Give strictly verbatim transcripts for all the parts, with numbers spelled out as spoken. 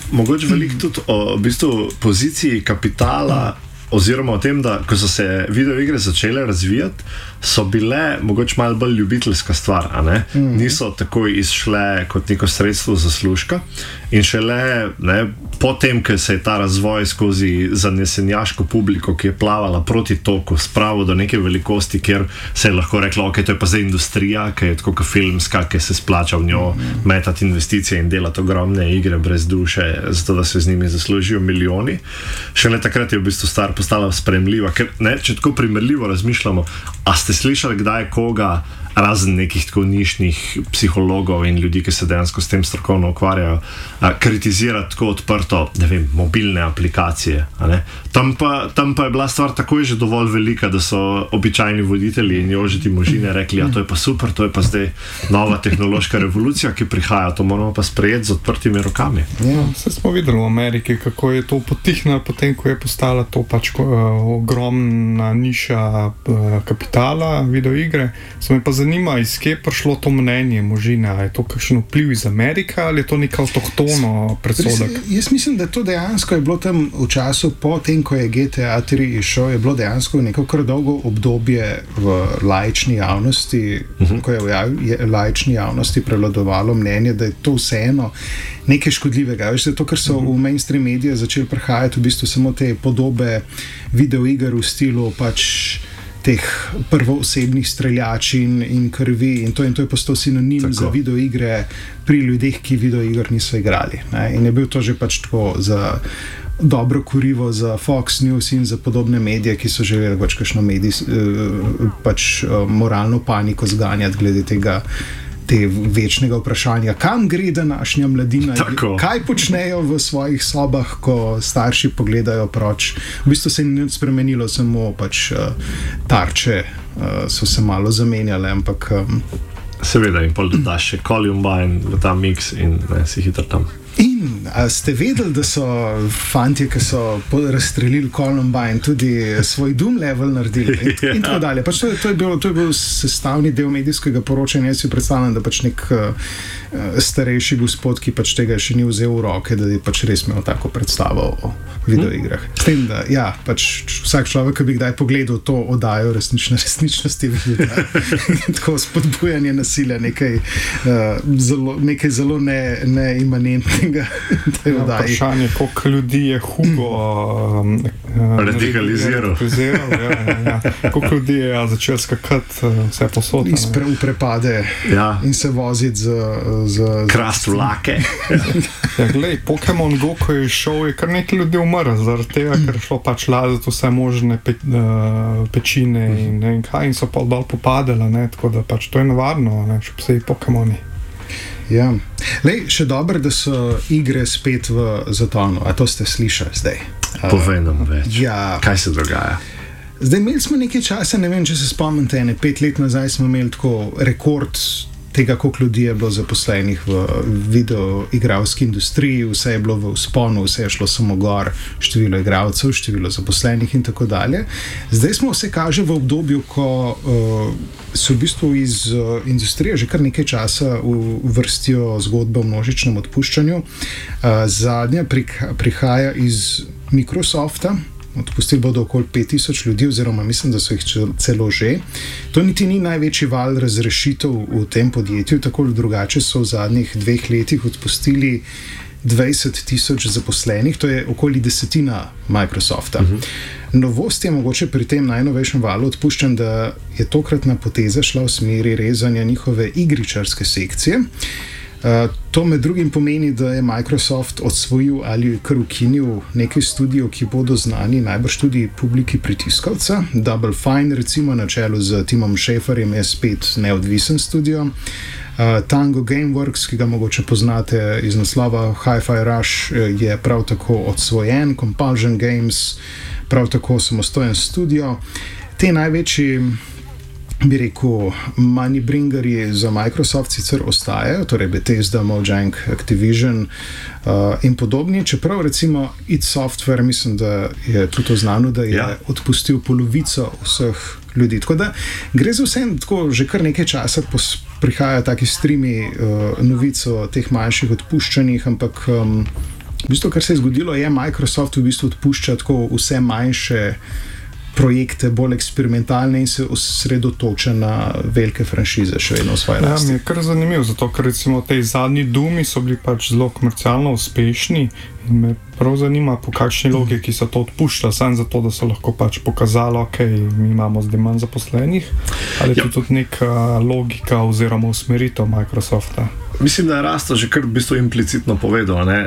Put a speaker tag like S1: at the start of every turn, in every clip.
S1: mogoče veliko tudi o v bistvu poziciji kapitala, oziroma o tem, da ko so se videoigre začele razvijati, so bile mogoče malo bolj ljubiteljska stvar, a ne? Mm. Niso takoj izšle kot neko sredstvo zaslužka in šele, ne, potem, ko se je ta razvoj skozi zanesenjaško publiko, ki je plavala proti toku, spravil do neke velikosti, kjer se je lahko reklo, ok, to je pa zdaj industrija, ki je tako kot filmska, ki se splača v njo mm. metati investicije in delati ogromne igre brez duše, zato da se z njimi zaslužijo milijoni. Šele takrat je v bistvu stvar postala sprejemljiva, ker ne, če tako primerljivo razmišljamo, a ste slišali kdaj koga, razen nekih tako nišnih psihologov in ljudi, ki se dejansko s tem strokovno ukvarjajo, a, kritizirati tako odprto, ne vem, mobilne aplikacije, a ne? Tam pa, tam pa je bila stvar takoj že dovolj velika, da so običajni voditelji in jožiti možine rekli, ja, to je pa super, to je pa zdaj nova tehnološka revolucija, ki prihaja, to moramo pa sprejeti z odprtimi rokami.
S2: Ja, vse smo videli v Ameriki, kako je to potihnilo potem, ko je postala to pač uh, ogromna niša uh, kapitala, videoigre. Se me pa zanima, iz kje je prišlo to mnenje možine, je to kakšen vpliv iz Amerike ali je to nek avtohtono predsodek?
S3: Res, jaz mislim, da to dejansko je bilo tam v času po tem, ko je G T A tri išel, je bilo dejansko neko kar dolgo obdobje v laični javnosti, uh-huh. ko je v laični javnosti prevladovalo mnenje, da je to vseeno nekaj škodljivega. Veš, zato, ker so uh-huh. v mainstream medije začeli prihajati v bistvu samo te podobe videoiger v stilu pač teh prvoosebnih streljačin in krvi in to, in to je postal sinonim tako za videoigre pri ljudeh, ki videoiger niso igrali. Ne? In je bil to že pač tako za dobro kurivo za Fox News in za podobne medije, ki so želeli pač kakšno medij, pač moralno paniko zganjati glede tega te večnega vprašanja, kam gre današnja mladina,
S1: tako. Kaj
S3: počnejo v svojih sobah, ko starši pogledajo proč. V bistvu se ni spremenilo, samo pač uh, tarče uh, so se malo zamenjale, ampak um,
S1: seveda, in pol dodaš še Columbine v ta mix in ne, si hitro tam.
S3: In a ste vedeli, da so fantje, ki so razstrelili Columbine, tudi svoj Doom level naredili in, in tako dalje. Pač to, je, to, je bil, to je bil sestavni del medijskega poročanja. Jaz si predstavljam, da pač nek uh, starejši gospod, ki pač tega še ni vzel v roke, da je pač res imel tako predstavo o videoigrah. S tem, da ja, pač vsak človek, ki bi kdaj pogledal to oddajo resnične resničnosti, vidi, tako spodbujanje nasilja, nekaj, uh, zelo, nekaj zelo ne, neimanentnega. Ja,
S2: vprašanje, koliko ljudi je Hugo um,
S1: radikaliziral.
S2: Ja, ja, ja. Koliko ljudi je ja, začel skakati uh, vse posod.
S3: Izpre v prepade ja. in se voziti z... z
S1: krast vlake.
S2: Ja, glej, Pokémon Go, ko je šel, je kar nekaj ljudi umrl, zaradi tega, ker je šlo pač laziti vse možne pe, uh, pečine in ne vem kaj, in so pa dol popadele, ne, tako da pač to je nevarno, ne, še posebej Pokémoni.
S3: Ja. Lej, še dobro, da so igre spet v zatonu. A to ste slišali zdaj?
S1: Povej nam več.
S3: Ja.
S1: Kaj se dogaja?
S3: Zdaj imeli smo nekaj časa, ne vem, če se spomnite, ene pet let nazaj smo imeli tako rekord tega, koliko ljudi je bilo zaposlenih v videoigralski industriji, vse je bilo v vzponu, vse je šlo samo gor, število igralcev, število zaposlenih in tako dalje. Zdaj smo vse kaže v obdobju, ko uh, so v bistvu iz uh, industrije že kar nekaj časa vrstijo zgodbe o množičnem odpuščanju. Uh, zadnja prika- prihaja iz Microsofta. Odpustili bodo okoli pet tisoč ljudi, oziroma mislim, da so jih celo že. To niti ni največji val razrešitev v tem podjetju, tako ali drugače so v zadnjih dveh letih odpustili dvajset tisoč zaposlenih, to je okoli desetina Microsofta. Uh-huh. Novost je mogoče pri tem najnovejšem valu odpuščanj, da je tokratna poteza šla v smeri rezanja njihove igričarske sekcije. Uh, to med drugim pomeni, da je Microsoft odsvojil ali kar ukinil nekaj studijev, ki bodo znani najbrž tudi publiki pritiskalca. Double Fine, recimo na čelu z Timom Schaferjem, je spet neodvisen studio. Uh, Tango Gameworks, ki ga mogoče poznate iz naslova Hi-Fi Rush, je prav tako odsvojen. Compulsion Games, prav tako samostojen studio. Te največji, bi rekel, moneybringerji za Microsoft sicer ostajajo, torej Bethesda, Mojang, Activision uh, in podobni, čeprav recimo id Software, mislim, da je tudi znano, da je ja. odpustil polovico vseh ljudi. Tako da gre za vse, tako že kar nekaj časa pos, prihajajo taki streami uh, novic o teh manjših odpuščanjih, ampak um, V bistvu, kar se je zgodilo, je Microsoft v bistvu odpušča tako vse manjše projekte, bolj eksperimentalne in se osredotoča na velike franšize še vedno v svoje lasti.
S2: Ja, mi je kar zanimivo, zato ker recimo tej zadnji Doomi so bili pač zelo komercialno uspešni in me prav zanima, po kakšni logiki so to odpuščali, samo zato, da so lahko pač pokazali, ok, mi imamo zdaj manj zaposlenih, ali je ja. to tudi neka logika oziroma usmeritev Microsofta?
S1: Mislim, da je Rasto že kar v bistvu implicitno povedal, ne?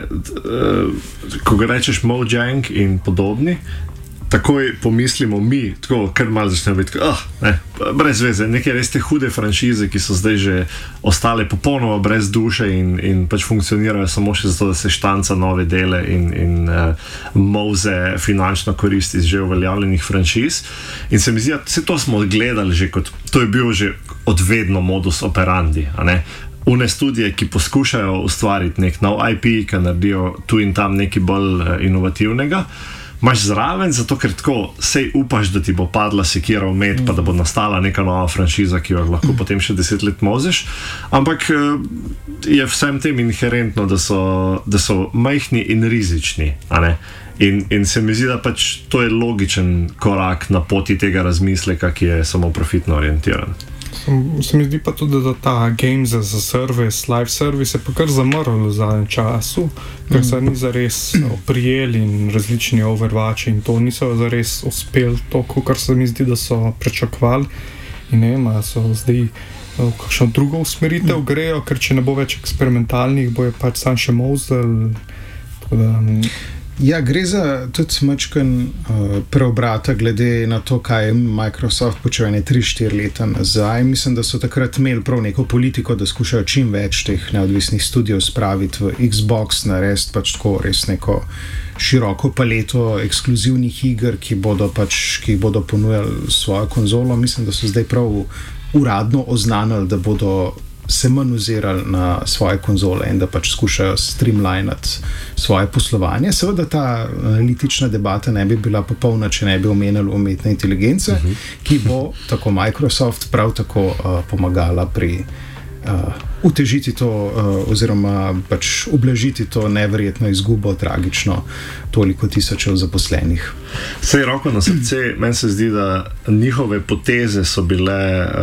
S1: Ko ga rečeš Mojang in podobni, takoj pomislimo mi, tako kar malo začnemo biti, ah, ne, brez veze, neke res te hude franšize, ki so zdaj že ostale popolnoma brez duše in, in pač funkcionirajo samo še zato, da se štanca nove dele in, in uh, moze finančno koristi iz že uveljavljenih franšiz. In se mi zdi, da vse to smo gledali že kot, to je bil že odvedno modus operandi, a ne? Une studije, ki poskušajo ustvariti nek nov I P, ki naredijo tu in tam nekaj bolj uh, inovativnega, imaš zraven, zato ker tako sej upaš, da ti bo padla sekira v med, pa da bo nastala neka nova franšiza, ki jo lahko potem še deset let mozeš. Ampak je vsem tem inherentno, da so, da so majhni in rizični. A ne? In, in se mi zdi, da pač to je logičen korak na poti tega razmisleka, ki je samo profitno orientiran.
S2: Se mi zdi pa tudi, da ta games as a service, live service je pa kar zamrl v zadnjem času, ker se ni zares prijeli in različni Overwatch in to niso zares uspeli toliko, kar se mi zdi, da so pričakovali in ne vem, so zdaj kakšno drugo usmeritev grejo, ker če ne bo več eksperimentalnih, bo je pač sam še mozel, tako da...
S3: Ja, gre za tudi mačken uh, preobrata glede na to, kaj je Microsoft počel ene tri štiri leta nazaj. Mislim, da so takrat imeli prav neko politiko, da skušajo čim več teh neodvisnih studijev spraviti v Xbox, narediti pač tako res neko široko paleto ekskluzivnih iger, ki bodo pač, ki bodo ponujali svojo konzolo. Mislim, da so zdaj prav uradno oznanili, da bodo se manj ozirali na svoje konzole in da pač skušajo streamlinati svoje poslovanje. Seveda ta analitična debata ne bi bila popolna, če ne bi omenili umetne inteligence, uh-huh. ki bo tako Microsoft prav tako uh, pomagala pri uh, utežiti to uh, oziroma pač ublažiti to neverjetno izgubo, tragično toliko tisočev zaposlenih.
S1: Sej roko na srce, meni se zdi, da njihove poteze so bile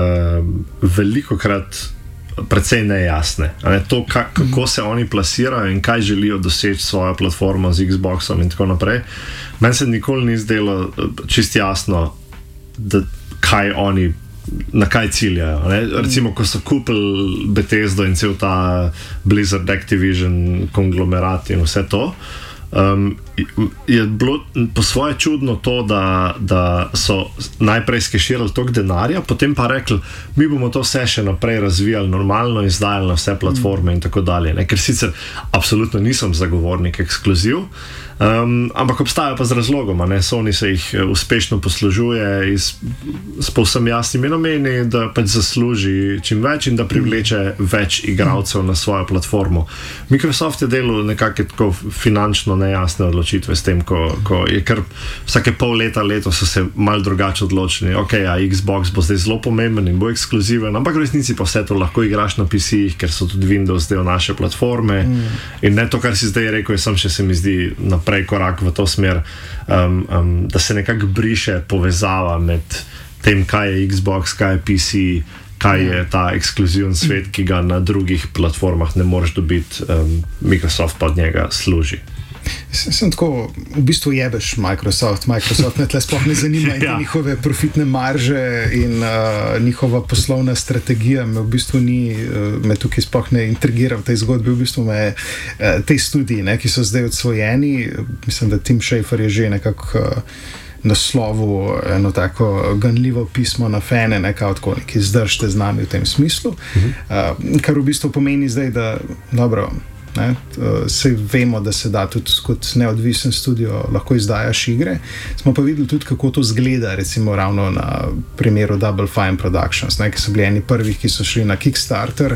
S1: uh, velikokrat precej nejasne. Ne? To, ka, kako se oni plasirajo in kaj želijo doseči svojo platformo z Xboxom in tako naprej. Meni se nikoli ni zdelo čist jasno, da kaj oni, na kaj ciljajo. Ne? Recimo, ko so kupili Bethesdo in cel ta Blizzard Activision konglomerat in vse to, Um, je bilo po svoje čudno to, da, da so najprej skeširali toliko denarja, potem pa rekli, mi bomo to vse še naprej razvijali normalno, izdajali na vse platforme in tako dalje. Ne? Ker sicer absolutno nisem zagovornik ekskluziv, um, ampak obstajajo pa z razlogom. Ne? Sony se jih uspešno poslužuje iz, s povsem jasnimi nameni, da pač zasluži čim več in da privleče več igralcev na svojo platformo. Microsoft je delal nekako tako finančno nejasne odločitve s tem, ko, ko je kar vsake pol leta, leto so se malo drugače odločili. Ok, a Xbox bo zdaj zelo pomemben in bo ekskluziven, ampak v resnici pa vse to lahko igraš na P C-jih, ker so tudi Windows del naše platforme. Mm. In ne to, kar si zdaj rekel, je sam še se mi zdi naprej korak v to smer, um, um, da se nekako briše povezava med tem, kaj je Xbox, kaj je P C, kaj je ta ekskluziven svet, ki ga na drugih platformah ne moreš dobiti, um, Microsoft pa od njega služi.
S3: Sem, sem tako, v bistvu jebeš Microsoft. Microsoft me tle sploh ne zanima in ja. njihove profitne marže in uh, njihova poslovna strategija me v bistvu ni, uh, me tukaj sploh ne intrigira v tej zgodbi, v bistvu me uh, tej studiji, ne, ki so zdaj odsvojeni, mislim, da Tim Schafer je že nekako uh, naslovu eno tako ganljivo pismo na fene, nekako tako neki zdržte z nami v tem smislu, uh-huh. uh, kar v bistvu pomeni zdaj, da dobro, ne, sej vemo, da se da tudi kot neodvisen studio lahko izdajaš igre. Smo pa videli tudi, kako to zgleda, recimo ravno na primeru Double Fine Productions, ne, ki so bili eni prvih, ki so šli na Kickstarter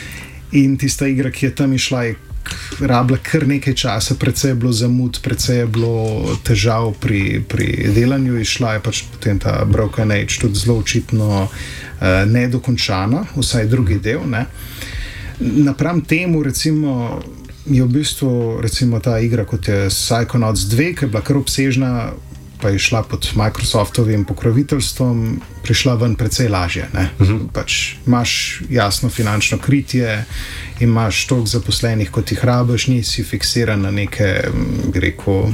S3: in tista igra, ki je tam išla, je rabila kar nekaj časa, precej je bilo zamud, precej je bilo težav pri, pri delanju, išla je pač potem ta Broken Age tudi zelo očitno uh, nedokončana, vsaj drugi del, ne. Napram temu, recimo, je v bistvu recimo ta igra kot je Psychonauts dva, ki je bila kar obsežna, pa je šla pod Microsoftovim pokroviteljstvom, prišla ven precej lažje. Uh-huh. Pač imaš jasno finančno kritje, imaš toliko zaposlenih, kot jih rabiš, nisi fiksiran na neke, bi rekel,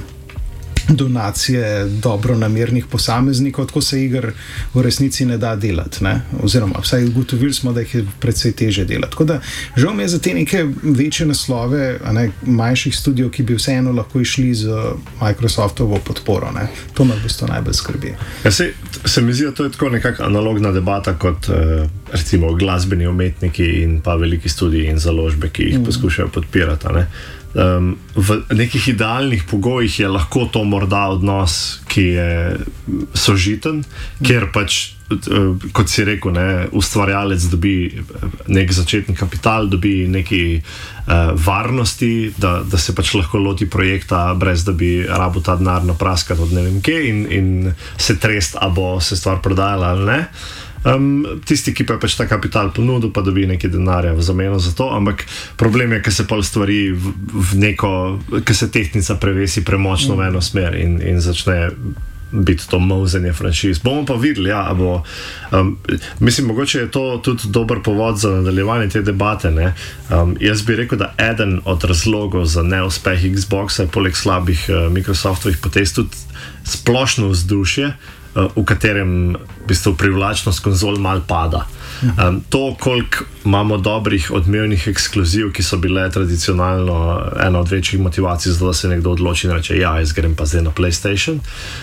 S3: donacije dobronamernih posameznikov, tako se iger v resnici ne da delati, ne? Oziroma vsaj ugotovili smo, da jih je precej teže delati. Tako da žal mi je za te neke večje naslove, a ne, manjših studijev, ki bi vseeno lahko išli z Microsoftovo podporo. Ne? To me v bistvu najbolj skrbi.
S1: Ja, se, se mi zdi, da to je tako nekakšna analogna debata kot eh, recimo glasbeni umetniki in pa veliki studiji in založbe, ki jih mm. poskušajo podpirati. Ne? Um, v nekih idealnih pogojih je lahko to morda odnos, ki je sožiten, mm. ker pač, kot si rekel, ne, ustvarjalec dobi nek začetni kapital, dobi neki uh, varnosti, da, da se pač lahko loti projekta, brez da bi rabil ta denar napraskati od ne vem kje in, in se trest, a bo se stvar prodajala ali ne. Um, tisti, ki pa je pač ta kapital ponudil, pa dobi nekaj denarja v zameno za to, ampak problem je, ker se pol stvari v, v neko, ker se tehtnica prevesi premočno v eno smer in, in začne biti to mauzenje franšiz. Bomo pa videli, ja, bo, um, mislim, mogoče je to tudi dober povod za nadaljevanje te debate, ne. Um, jaz bi rekel, da eden od razlogov za neuspeh Xboxa je poleg slabih uh, Microsoftovih potez tudi splošno vzdušje, v katerem v bistvu privlačnost konzol mal pada. Um, to, koliko imamo dobrih odmevnih ekskluziv, ki so bile tradicionalno ena od večjih motivacij, zato da se nekdo odloči in reče, ja, jaz grem pa zdaj na PlayStation.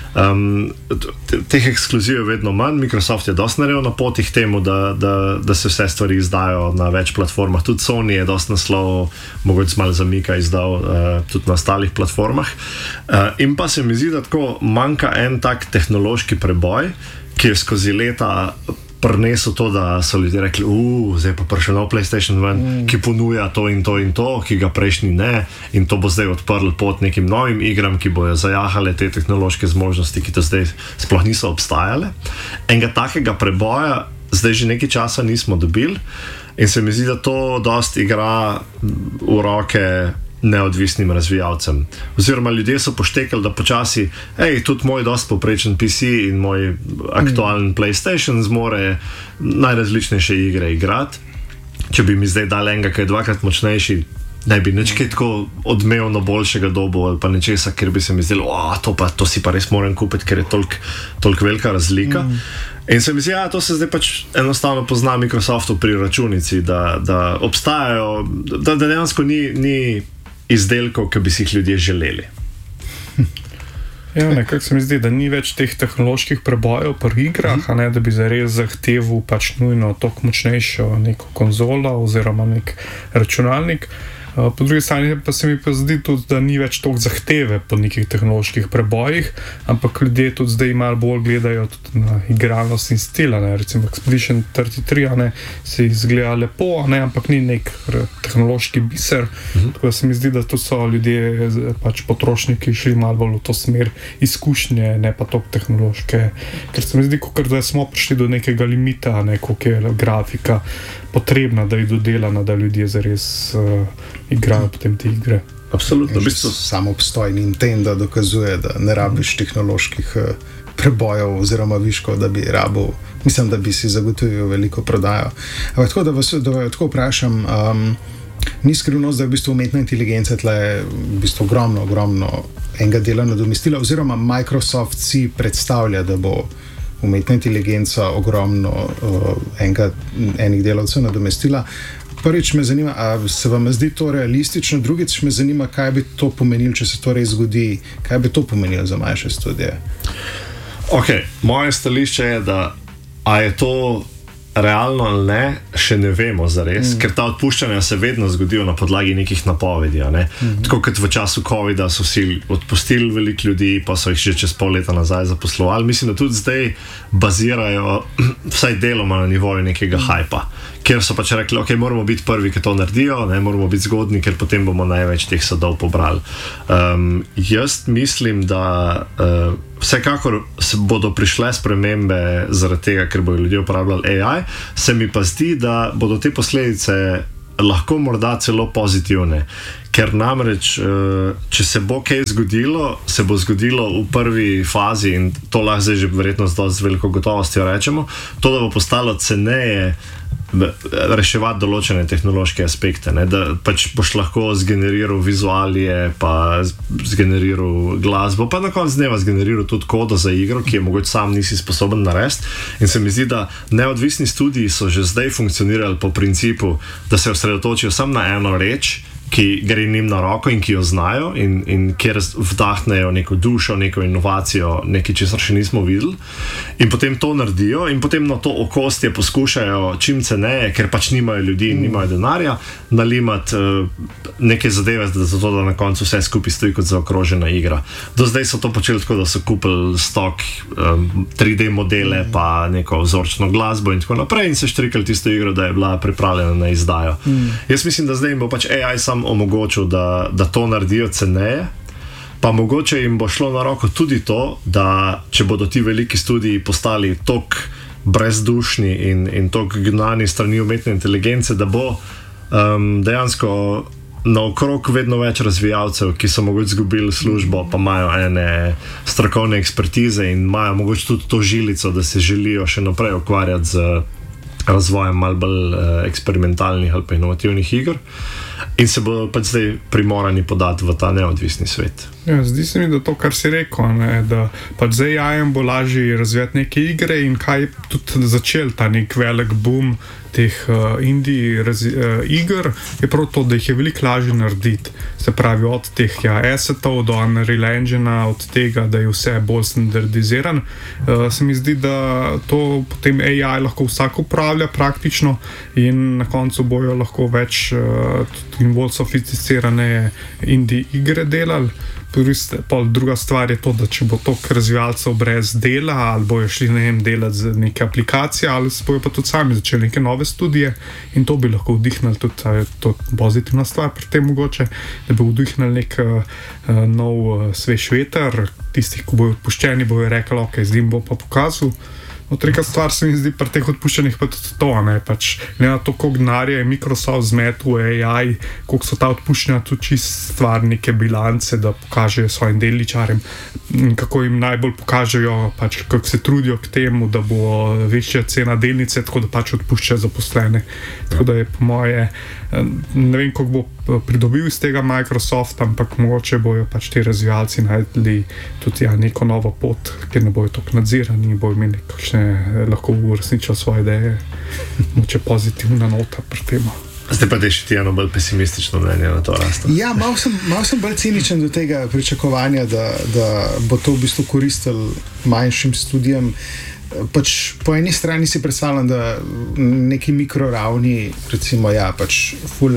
S1: Um, teh ekskluziv je vedno manj, Microsoft je dosti naredil na poti k temu, da, da, da se vse stvari izdajo na več platformah. Tudi Sony je dosti naslov, mogoče malo zamika izdal uh, tudi na ostalih platformah. Uh, in pa se mi zdi, da tako manjka en tak tehnološki preboj, ki je skozi leta prinesel to, da so ljudje rekli, uh, zdaj pa prišel nov PlayStation ven, mm. ki ponuja to in to in to, ki ga prejšnji ne, in to bo zdaj odprl pot nekim novim igram, ki bojo zajahale te tehnološke zmožnosti, ki to zdaj sploh niso obstajale. Enega takega preboja zdaj že nekaj časa nismo dobili in se mi zdi, da to dosti igra v roke neodvisnim razvijalcem. Oziroma ljudje so poštekali, da počasi, ej, tudi moj dosti poprečen P C in moj aktualen mm. PlayStation zmore najrazličnejše igre igrati. Če bi mi zdaj dal enega, ki je dvakrat močnejši, ne bi nič kaj tako odmevno boljšega dobu ali pa nečesa, ker bi se mi zdelo, o, to, pa, to si pa res moram kupiti, ker je toliko tolik velika razlika. Mm. In se mi zdi, ja, to se zdaj pač enostavno pozna Microsoftu pri računici, da, da obstajajo, da, da dejansko ni, ni izdelkov, ki bi si jih ljudje želeli.
S2: Ja, nekako se mi zdi, da ni več teh tehnoloških prebojev pri igrah, a ne, da bi zares zahteval pač nujno toliko močnejšo neko konzolo oziroma nek računalnik. Po drugi strani pa se mi pa zdi tudi, da ni več toliko zahteve po nekih tehnoloških prebojih, ampak ljudje tudi zdaj malo bolj gledajo tudi na igralnost in stil, ne, recimo Expedition trideset tri, a ne, se izgleda lepo, a ne, ampak ni nek tehnološki biser, uh-huh. Tako da se mi zdi, da to so ljudje, pač potrošniki, šli malo bolj v to smer izkušnje, ne pa toliko tehnološke, ker se mi zdi, kot da smo prišli do nekega limita, ne, koliko je grafika potrebna, da je dodelana, da ljudje zares uh, igrajo potem te igre.
S1: Absolutno. Bistvo...
S3: Sam obstoj Nintendo dokazuje, da ne rabiš tehnoloških uh, prebojev oziroma viškov, da bi rabil, mislim, da bi si zagotovil veliko prodajo. Ampak tako, da vas da tako vprašam, um, ni skrivnost, da je v bistvu umetna inteligenca tle v bistvu ogromno, ogromno enega dela nadomestila, oziroma Microsoft si predstavlja, da bo umetna inteligenca ogromno uh, enega, enih delavcev nadomestila. Prvič me zanima, a se vam zdi to realistično, drugič me zanima, kaj bi to pomenilo, če se to res zgodi, kaj bi to pomenilo za manjše studije?
S1: Ok, moje stališče je, da a je to realno ali ne, še ne vemo zares, mm. ker ta odpuščanja se vedno zgodijo na podlagi nekih napovedi. Ne? Mm. Tako kot v času covida so vsi odpustili veliko ljudi, pa so jih že čez pol leta nazaj zaposlovali. Mislim, da tudi zdaj bazirajo vsaj deloma na nivoju nekega mm. hajpa, ker so pač rekli, ok, moramo biti prvi, ki to naredijo, ne, moramo biti zgodni, ker potem bomo največ teh sadov pobrali. Um, jaz mislim, da uh, vsekakor se bodo prišle spremembe zaradi tega, ker bodo ljudje uporabljali A I, se mi pa zdi, da bodo te posledice lahko morda celo pozitivne. Ker namreč, če se bo kaj zgodilo, se bo zgodilo v prvi fazi, in to lahko zdaj že verjetno z dosti veliko gotovostjo rečemo, to, da bo postalo ceneje reševati določene tehnološke aspekte, ne? Da pač boš lahko zgeneriral vizualije, pa zgeneriral glasbo, pa na koncu dneva zgeneriral tudi kodo za igro, ki je mogoče sam nisi sposoben narediti. In se mi zdi, da neodvisni studiji so že zdaj funkcionirali po principu, da se osredotočijo samo na eno reč, ki gre njim na roko in ki jo znajo in, in kjer vdahnejo neko dušo, neko inovacijo, nekaj, česar še nismo videli, in potem to naredijo in potem na to okostje poskušajo čim ceneje, ker pač nimajo ljudi in nimajo denarja, nalimati uh, neke zadeve, zato da na koncu vse skupaj stoji kot zaokrožena igra. Do zdaj so to počeli tako, da so kupili stok um, tri D modele, pa neko vzorčno glasbo in tako naprej in se štrikali tisto igro, da je bila pripravljena na izdajo. Mm. Jaz mislim, da zdaj jim bo pač A I sam omogočil, da, da to naredijo ceneje, pa mogoče jim bo šlo na roko tudi to, da če bodo ti veliki studiji postali tok brezdušni in, in tok gnani strani umetne inteligence, da bo um, dejansko naokrog vedno več razvijalcev, ki so mogoče izgubili službo, pa imajo ene strokovne ekspertize in imajo mogoče tudi to žilico, da se želijo še naprej ukvarjati z razvojem malo bolj uh, eksperimentalnih ali pa inovativnih iger in se bodo pač zdaj primorani podati v ta neodvisni svet.
S2: Ja, zdi se mi, da to, kar si rekel, ne, da pač z A I-jem bo lažje razvijati neke igre in kaj tudi začel ta nek velik boom teh uh, indie razi, uh, iger, je prav to, da jih je veliko lažje narediti. Se pravi, od teh ja, assetov do Unreal Engine, od tega, da je vse bolj standardiziran. Uh, se mi zdi, da to potem A I lahko vsak upravlja praktično in na koncu bojo lahko več uh, in bolj sofisticirane indie igre delali. Pol druga stvar je to, da če bo toliko razvijalcev brez dela ali bojo šli ne vem, delati z neke aplikacije ali bojo pa tudi sami začeli neke nove studije in to bi lahko vdihnali tudi to pozitivna stvar pri tem mogoče, da bi vdihnali nek uh, nov uh, svež veter, tistih, ko bojo odpuščeni, bojo rekli, ok, zdaj jim bo pa pokazal. No, trika stvar se mi zdi pri teh odpuščenih pa tudi to, ne, pač ne na to, koliko denarja je Microsoft zmetil v A I, koliko so ta odpuščena tudi čist stvar neke bilance, da pokažejo svojim delničarjem, kako jim najbolj pokažejo, pač kako se trudijo k temu, da bo večja cena delnice, tako da pač odpuščajo zaposlene. Tako da je po moje, ne vem, koliko bo pridobil iz tega Microsoft, ampak mogoče bojo pač ti razvijalci najdli tudi ja, neko novo pot, kjer ne bojo tako nadzirani in bojo imeli kakšne, lahko uresničili svoje ideje, mogoče pozitivna nota pri tem.
S1: Zdaj pa še ti eno bolj pesimistično mnenje na to rasto.
S3: Ja, malo sem, mal sem bolj ciničen do tega pričakovanja, da, da bo to v bistvu koristilo manjšim studijam. Pač po eni strani si predstavljam, da neki mikroravni, recimo, ja, pač ful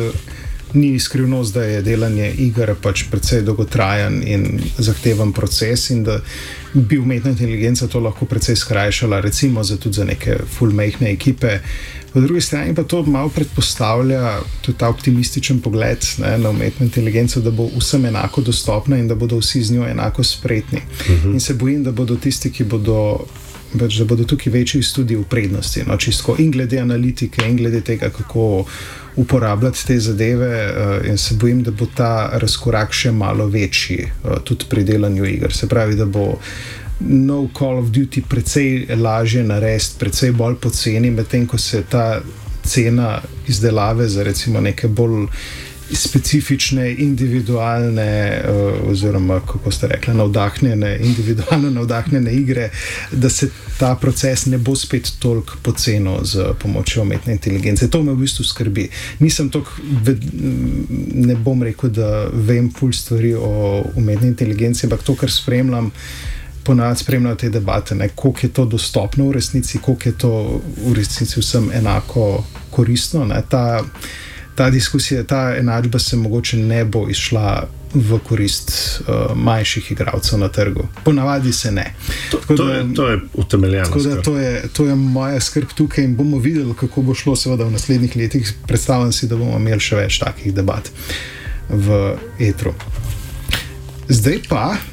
S3: ni skrivnost, da je delanje iger pač precej dolgotrajen in zahteven proces in da bi umetna inteligenca to lahko precej skrajšala, recimo za tudi za neke ful majhne ekipe. Po drugi strani pa to malo predpostavlja tudi ta optimističen pogled, ne, na umetno inteligenco, da bo vsem enako dostopna in da bodo vsi z njo enako spretni. Uh-huh. In se bojim, da bodo tisti, ki bodo Več, da bodo tukaj večji študiji v prednosti, no, čisto in glede analitike, in glede tega, kako uporabljati te zadeve, uh, in se bojim, da bo ta razkorak še malo večji, uh, tudi pri delanju iger. Se pravi, da bo nov Call of Duty precej lažje narediti, precej bolj poceni, medtem ko se ta cena izdelave za recimo neke bolj specifične, individualne uh, oziroma, kako ste rekli, navdahnjene, individualno navdahnjene igre, da se ta proces ne bo spet toliko pocenil z pomočjo umetne inteligence. To me v bistvu skrbi. Nisem toliko, ne bom rekel, da vem ful stvari o umetni inteligenci, ampak to, kar spremljam, ponavadi spremljajo te debate, ne, koliko je to dostopno v resnici, koliko je to v resnici vsem enako koristno, ne, ta Ta diskusija, ta enačba se mogoče ne bo izšla v korist uh, manjših igralcev na trgu. Ponavadi se ne.
S1: To, to, da, je, to je utemeljeno.
S3: Tako da to je, to je moja skrb tukaj in bomo videli, kako bo šlo seveda v naslednjih letih. Predstavljam si, da bomo imeli še več takih debat v etru. Zdaj pa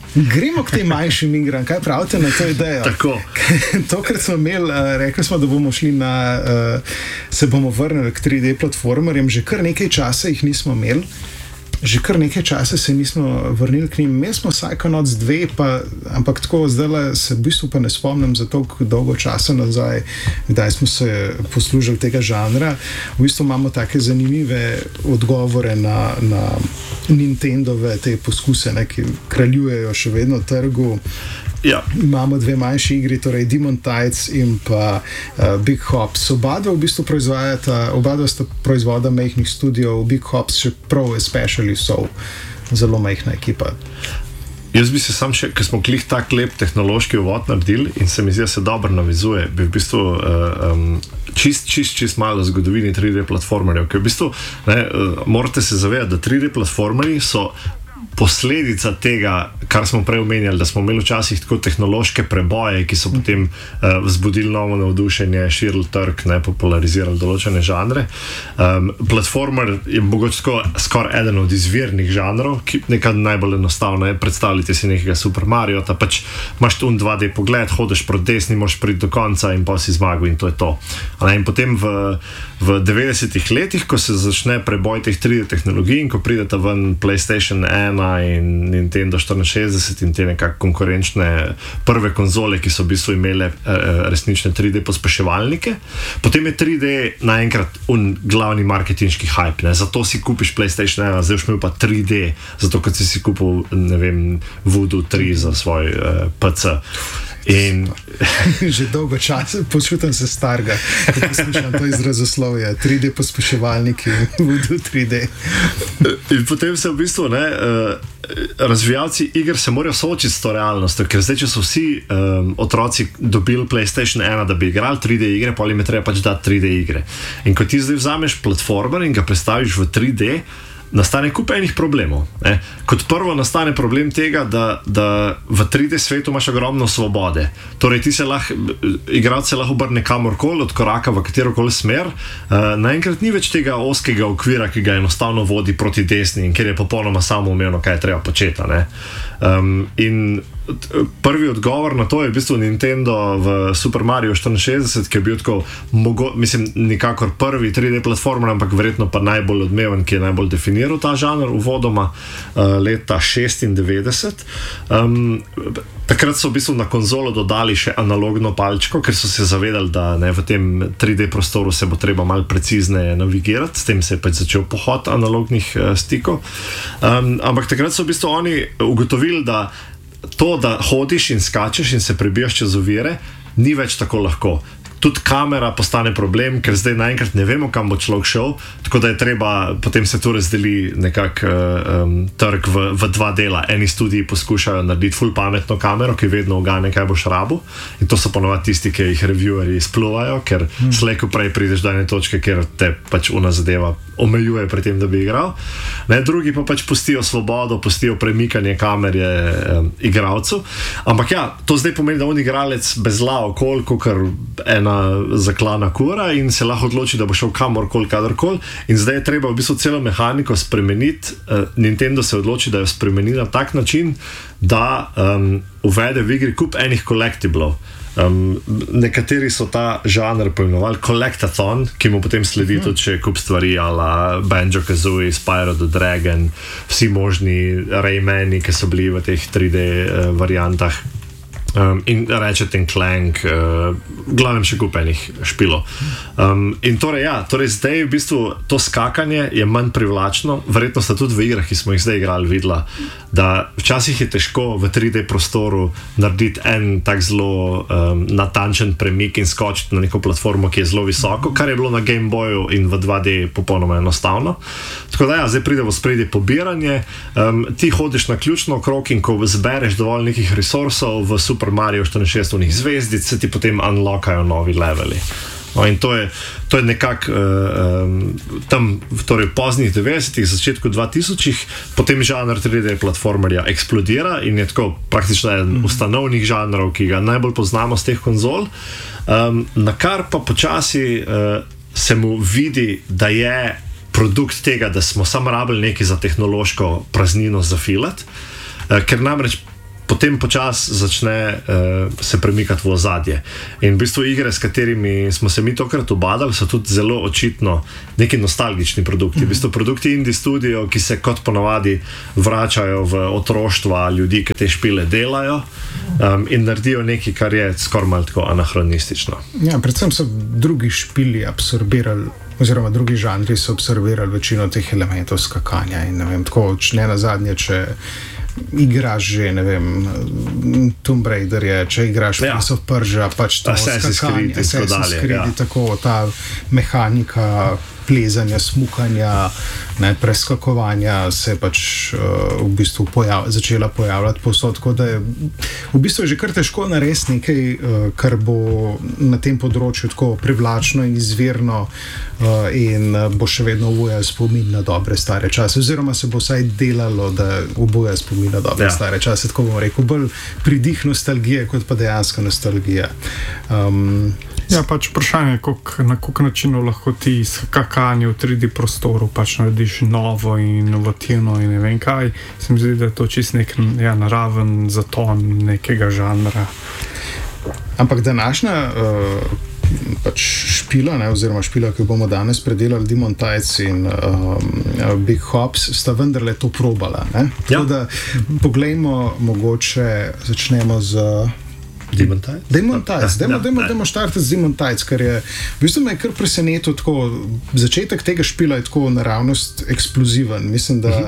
S3: Gremo k tem manjšim igram, kaj pravite na to idejo?
S1: Tako.
S3: Tokrat smo imeli, uh, rekli smo, da bomo šli na, uh, se bomo vrnili k tri D platformerjem, že kar nekaj časa jih nismo imeli. Že kar nekaj časa se nismo vrnili k njim. Mi smo Psychonauts dva, pa, ampak tako zdaj se v bistvu pa ne spomnim za toliko dolgo časa nazaj, kdaj smo se poslužili tega žanra. V bistvu imamo take zanimive odgovore na, na Nintendove te poskuse, ne, ki kraljujejo še vedno trgu.
S1: Ja.
S3: Imamo dve manjši igri, torej Demon Tides in pa uh, Big Hops. Oba dva v bistvu proizvajata, oba dva sta proizvoda majhnih studiov, Big Hops še prav especially so zelo majhna ekipa.
S1: Jaz bi se sam še, ker smo klih tak lep tehnološki uvod naredili in se mi zdi, da se dobro navizuje, bi v bistvu uh, um, čist, čist, čist malo zgodovini tri D platformerjev, ker v bistvu ne, uh, morate se zavedati, da tri D platformerji so posledica tega, kar smo prej omenjali, da smo imeli včasih tako tehnološke preboje, ki so potem uh, vzbudili novo navdušenje, širili trg, ne, popularizirali določene žanre. Um, platformer je mogoče skoraj eden od izvirnih žanrov, ki nekaj najbolj enostavno je. Predstavljate si nekega Super Mario, ta pač imaš tu dva D pogled, hodiš proti desni, moraš priti do konca in pa si zmagal in to je to. In potem v, v devetdesetih letih, ko se začne preboj teh tri D tehnologij in ko prideta ven PlayStation ena in Nintendo štiriinšestdeset in te nekako konkurenčne prve konzole, ki so v bistvu imele uh, resnične tri D pospeševalnike. Potem je tri D naenkrat un glavni marketinški hype, ne? Zato si kupiš PlayStation ena, zdaj už imel pa tri D, zato kad si si kupil, ne vem, Voodoo tri za svoj uh, P C. In
S3: že dolgo časa počutim se starega, ko poslušam to izrazoslovje, tri D pospeševalniki, Voodoo tri D.
S1: In potem se v bistvu ne, razvijalci iger se morajo soočiti s to realnostjo, ker zdaj, če so vsi um, otroci dobili PlayStation ena, da bi igrali tri D igre, pa jim je treba pač dati tri D igre. In ko ti zdaj vzameš platformer in ga predstaviš v tri D, nastane kup enih problemov. Ne? Kot prvo nastane problem tega, da, da v tri D svetu imaš ogromno svobode. Torej ti se lahko, igralec se lahko obrne kamorkoli, od koraka v katerokoli smer. Uh, naenkrat ni več tega ozkega okvira, ki ga enostavno vodi proti desni in kjer je popolnoma samoumevno, kaj je treba početi. Ne? Um, in prvi odgovor na to je v bistvu Nintendo v Super Mario štiriinšestdeset, ki je bil tako, mogo, mislim, nikakor prvi tri D platformer, ampak verjetno pa najbolj odmeven, ki je najbolj definiral ta žanr uvodoma uh, leta šestindevetdeset. Um, takrat so v bistvu na konzolo dodali še analogno palčko, ker so se zavedali, da ne, v tem tri D prostoru se bo treba malo precizneje navigirati, s tem se je pač začel pohod analognih uh, stikov. Um, ampak takrat so v bistvu oni ugotovili, da to, da hodiš in skačeš in se prebijaš čez ovire, ni več tako lahko. Tudi kamera postane problem, ker zdaj naenkrat ne vemo, kam bo človek šel, tako da je treba, potem se to razdeli nekako um, trg v, v dva dela. Eni studiji poskušajo narediti ful pametno kamero, ki vedno ugane, kaj boš rabil, in to so ponovadi tisti, ki jih reviewerji spluvajo, ker hmm. slej ko prej prideš do ene točke, kjer te pač una zadeva omejuje pri tem, da bi igral. Ne, drugi pa pač pustijo svobodo, pustijo premikanje kamerje um, igralcu. Ampak ja, to zdaj pomeni, da on igralec bez zla okol, kakor ena zaklana kura in se lahko odloči, da bo šel kamorkoli, kadarkoli. In zdaj je treba v bistvu celo mehaniko spremeniti. Uh, Nintendo se odloči, da jo spremeni na tak način, da um, uvede v igri kup enih collectiblov. Um, nekateri so ta žanr poimenovali Collectathon, ki mu potem sledi tudi še kup stvari ala Banjo-Kazooie, Spyro the Dragon, vsi možni Raymani, ki so bili v teh tri D uh, variantah. Um, in Ratchet and Clank, uh, glavnem še kupenih špilo. Um, in torej, ja, torej zdaj v bistvu to skakanje je manj privlačno. Verjetno sta tudi v igrah, ki smo jih zdaj igrali, videla, da včasih je težko v tri D prostoru narediti en tak zelo um, natančen premik in skočiti na neko platformo, ki je zelo visoko, kar je bilo na Game Boyu in v dva D popolnoma enostavno. Tako da ja, zdaj pride v spredje pobiranje, um, ti hodiš na ključno okrog in ko zbereš dovolj nekih resursov v Super Mario štiriinšestdeset zvezdic, se ti potem unlockajo novi leveli. No, in to je, to je nekako uh, um, tam v torej poznih devetdesetih, začetku dvatisočih, potem žanr tri D platformerja eksplodira in je tako praktično eden mm. ustanovnih žanrov, ki ga najbolj poznamo z teh konzol. Um, na kar pa počasi uh, se mu vidi, da je produkt tega, da smo samo rabili nekaj za tehnološko praznino zafilati, uh, ker namreč potem počasi začne uh, se premikati v ozadje. In v bistvu igre, s katerimi smo se mi tokrat ubadali, so tudi zelo očitno neki nostalgični produkti. V bistvu produkti indie studio, ki se kot ponavadi vračajo v otroštva ljudi, ki te špile delajo um, in naredijo nekaj, kar je skoraj malo tako anahronistično.
S3: Ja, predvsem so drugi špili absorbirali, oziroma drugi žanri so absorbirali večino teh elementov skakanja in ne vem, tako ne na zadnje, če igraš že, ne vem, Tomb Raider je, če igraš
S1: Ja.
S3: Prince of Persia, pač to
S1: Assassin's Creed in tako
S3: Assassin's
S1: dalje,
S3: Creed,
S1: ja.
S3: tako ta mehanika plezanja, smukanja, ne, preskakovanja se je pač uh, v bistvu pojav, začela pojavljati povsod, tako da je v bistvu je že kar težko narediti nekaj, uh, kar bo na tem področju tako privlačno in izvirno uh, in uh, bo še vedno obujal spomin na dobre stare čase, oziroma se bo vsaj delalo, da obuja spomin na dobre
S1: Ja.
S3: stare čase, tako bom rekel, bolj pridih nostalgije, kot pa dejansko nostalgija. Um,
S2: Ja, pač vprašanje je, koliko- na koliko načinov lahko ti skakanje v tri D prostoru pač narediš novo in inovativno in ne vem kaj. Se mi zdi, da je to čist nek ja, naraven zaton nekega žanra.
S3: Ampak današnja uh, pač špila, ne, oziroma špila, ki jo bomo danes predelali, Demon Tides in um, Big Hops, sta vendarle to probala. Ne?
S1: Ja.
S3: Tako da poglejmo, mogoče začnemo z
S1: Demon Tides?
S3: Demon Tides.
S1: Ja,
S3: Dajmo,
S1: ja,
S3: dajmo,
S1: ja.
S3: dajmo štartati z Demon Tides, ker je v bistvu me je kar presenetil tako, začetek tega špila je tako naravnost eksploziven. Mislim, da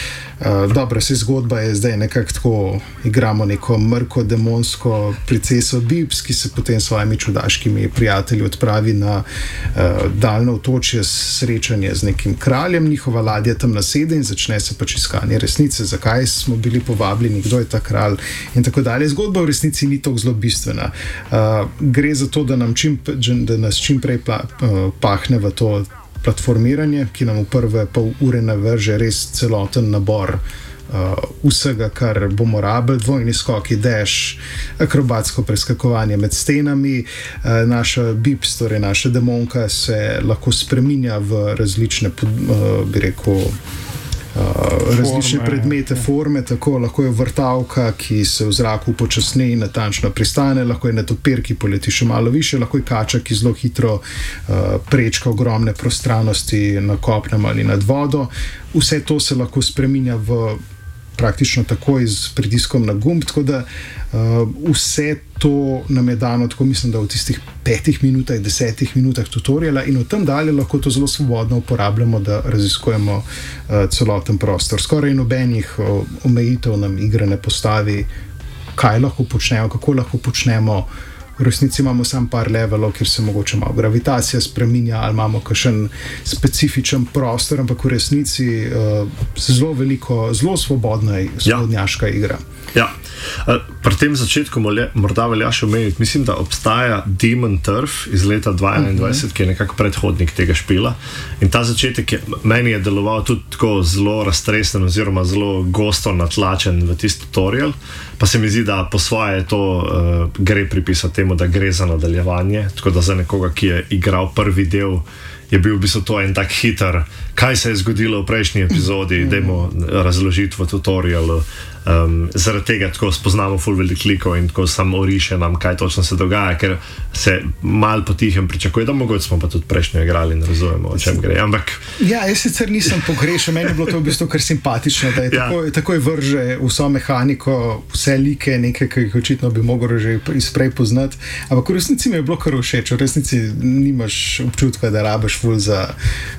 S3: uh, dobra, se zgodba je zdaj nekako tako, igramo neko mrko, demonsko princeso Bibs, ki se potem s svojimi čudaškimi prijatelji odpravi na uh, daljno otočje srečanje z nekim kraljem, njihova ladja tam nasede in začne se pač iskanje resnice, zakaj smo bili povabljeni, kdo je ta kralj in tako dalje. Zgodba v resnici ni tako zelo bistvena. Uh, gre za to, da, nam čim, da nas čim prej pla, uh, pahne v to platformiranje, ki nam v prve pol ure navrže res celoten nabor uh, vsega, kar bomo rabili, dvojni skoki, dash, akrobatsko preskakovanje med stenami. Uh, naša Bibs, torej naša demonka, se lahko spreminja v različne, uh, bi rekel, Uh, različne
S2: Forme,
S3: predmete,
S2: ja.
S3: forme, tako lahko je vrtavka, ki se v zraku počasneje in natančno pristane, lahko je netopir, ki poleti še malo više, lahko je kača, ki zelo hitro uh, prečka ogromne prostranosti na kopnem ali nad vodo. Vse to se lahko spreminja v praktično takoj z pritiskom na gumb, tako da uh, vse to nam je dano, tako mislim, da v tistih petih minutah, desetih minutah tutoriala in od tam dalje lahko to zelo svobodno uporabljamo, da raziskujemo uh, celoten prostor. Skoraj nobenih uh, omejitev nam igre ne postavi, kaj lahko počnemo, kako lahko počnemo. V resnici imamo samo par levelov, kjer se mogoče malo gravitacija spreminja ali imamo kakšen specifičen prostor, ampak v resnici uh, zelo veliko, zelo svobodna, svobodnjaška igra.
S1: Ja. Pri tem začetku morda velja še omeniti, mislim, da obstaja Demon Turf iz leta dva tisoč enaindvajset, uh -huh. ki je nekako predhodnik tega špila. In ta začetek je, meni je deloval tudi tako zelo raztresen oziroma zelo gosto natlačen v tisti tutorial. Pa se mi zdi, da po svoje to uh, gre pripisati temu, da gre za nadaljevanje. Tako da za nekoga, ki je igral prvi del, je bil v bistvu to en tak hiter, kaj se je zgodilo v prejšnji epizodi, dajmo razložiti v tutorialu. Um, zaradi tega tako spoznamo ful veliko klikov in tako samo oriše nam, kaj točno se dogaja, ker se mal potihem pričakuje, da mogoče smo pa tudi prejšnjo igrali in razumemo, o čem gre. Ampak
S3: Ja, jaz sicer nisem pogrešal, meni je bilo to v bistvu kar simpatično, da je
S1: Ja.
S3: takoj, takoj vrže vso mehaniko, vse like, nekaj, ki jih očitno bi mogel že izprej poznati. Ampak v resnici mi je bilo kar všeč, v resnici nimaš občutka, da rabiš ful za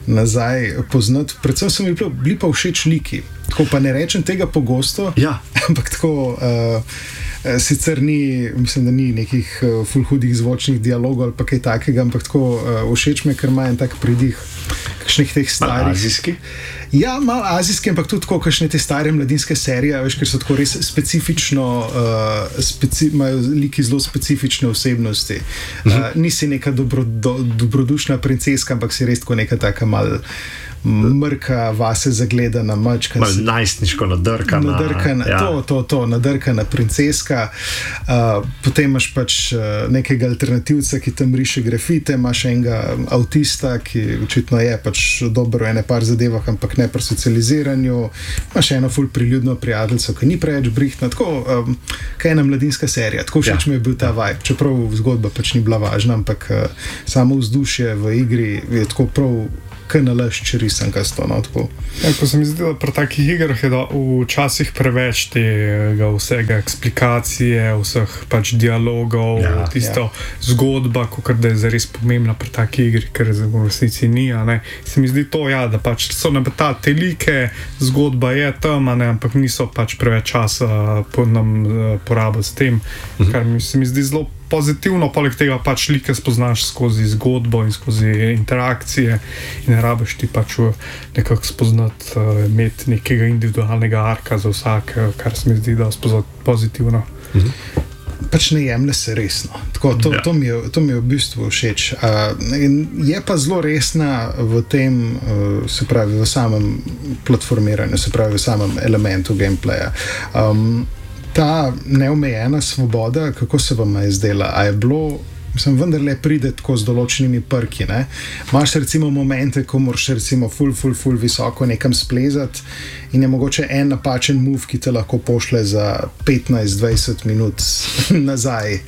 S3: nazaj poznati. Predvsem so mi bili, bili pa všeč liki. Tako pa ne rečem tega pogosto,
S1: Ja.
S3: ampak tako. Uh, Sicer ni, mislim, da ni nekih uh, ful hudih zvočnih dialogov ali pa kaj takega, ampak tako uh, všeč mi je, ker ima en tak pridih kakšnih teh starih.
S1: azijski?
S3: Ja, malo azijski, ampak tudi tako kakšne te stare mladinske serije, veš, ker so tako res specifično, uh, speci, imajo liki zelo specifične osebnosti. Uh, nisi neka dobro, do, dobrodušna princeska, ampak si res tako neka taka mal mrka, vase zagledana mačka.
S1: Najstniško nadrkana.
S3: Nadrkana, ja. to, to, to, nadrkana princeska. Uh, potem imaš pač uh, nekega alternativca, ki tam riše grafite, imaš enega avtista, ki očitno je pač dobro v ene par zadevah, ampak ne pri socializiranju. Imaš eno ful priljudno prijateljco, ki ni preveč brihtna. Tako, um, kaj je ena mladinska serija. Tako všeč ja. mi je bil ta vibe. Čeprav zgodba pač ni bila važna, ampak uh, samo vzdušje v igri je tako prav kaj nalašč risan, kaj sto, no, tako.
S2: Ja, ko se mi zdi, da pri takih igrah je včasih preveč tega vsega eksplikacije, vseh pač dialogov, ja, tisto ja. zgodba, kakor da je zares pomembna pri takih igri, ker v resnici ni, a ne. Se mi zdi to, ja, da pač so napeta te like, zgodba je tam, a ne, ampak niso pač preveč časa po nam porabili s tem, mhm. kar mi se mi zdi zelo pozitivno, poleg tega pač like spoznaš skozi zgodbo in skozi interakcije in ne rabiš ti pač nekako spoznati, uh, imeti nekega individualnega arka za vsak, kar se mi zdi, da je pozitivno.
S1: Mhm.
S3: Pač ne jemlje se resno. Tako, to, ja. to, mi je, to mi je v bistvu všeč. Uh, je pa zelo resna v tem, uh, se pravi v samem platformiranju, se pravi v samem elementu gameplaya. Um, Ta neomejena svoboda, kako se vam je zdela? A je bilo, mislim, vendarle pride tako z določenimi prki, ne? Imaš recimo momente, ko moraš recimo ful, ful, ful visoko nekam splezati in je mogoče en napačen move, ki te lahko pošle za petnajst dvajset minut nazaj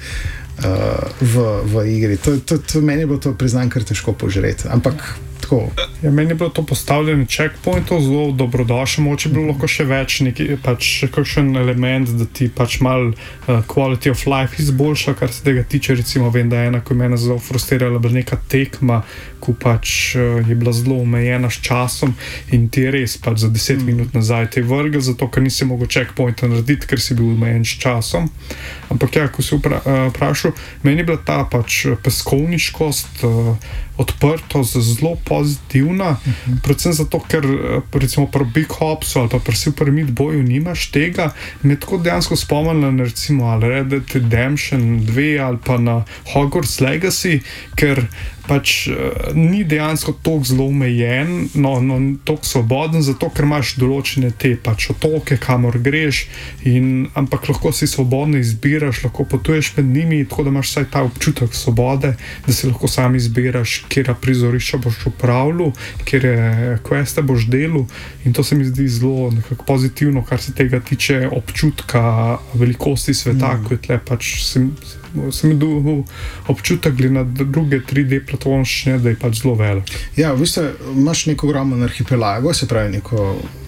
S3: uh, v, v igri. To, to, to, meni je bilo to, priznam, kar težko požreti. Ampak
S2: Ja, meni je bilo to postavljeno checkpointov zelo dobrodošlo, mogoče bilo lahko še več, neki, pač kakšen element, da ti pač mal uh, quality of life izboljša, kar se tega tiče. Recimo, vem, da je ena, ko je mene zelo frustrirala, bila neka tekma, ko pač uh, je bila zelo omejena s časom in ti je res pač za deset mm. minut nazaj te vrgel, zato ker nisi mogel checkpointa narediti, ker si bil omejen s časom. Ampak ja, ko si vprašal, meni je bila ta pač peskovniškost, uh, odprtost zelo pozitivna, uh-huh. predvsem zato, ker recimo pri Big Hopsu ali pa pri Super Meat Boyu nimaš tega, me tako dejansko spomnila na recimo ali Red Dead Redemption dva ali pa na Hogwarts Legacy, ker pač uh, ni dejansko toliko zelo omejen, no, no toliko svoboden, zato ker imaš določene te pač otoke, kamor greš, in, ampak lahko si svobodno izbiraš, lahko potuješ med njimi, tako da imaš vsaj ta občutek svobode, da si lahko sam izbiraš, kjera prizorišča boš upravljal, kjere queste boš delal, in to se mi zdi zelo nekako pozitivno, kar se tega tiče občutka velikosti sveta, mm. ko je tle pač sem, sem imel občutek glede na druge tri D platformščine, da je pač zelo velik.
S3: Ja, v bistvu imaš neko ogromen arhipelago, se pravi neko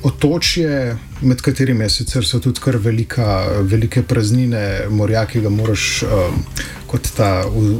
S3: otočje, med katerimi je sicer so tudi kar velika, velike praznine morja, ki ga moraš um, kot, ta,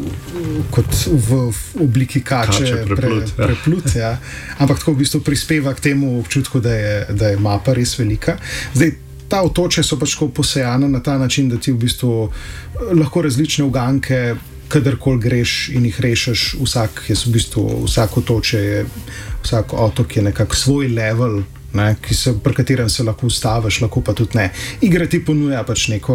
S3: v, kot v obliki kače, kače preplut, pre, preplut ja. Ampak tako v bistvu prispeva k temu občutku, da je, da je mapa res velika. Zdaj, ta otočja so pač posejana na ta način, da ti v bistvu lahko različne uganke, kadarkoli greš in jih rešiš, vsak je v bistvu, vsak otočje je, vsak otok je nekako svoj level, ne, ki se, pri katerem se lahko ustaviš, lahko pa tudi ne. Igra ti ponuja pač neko,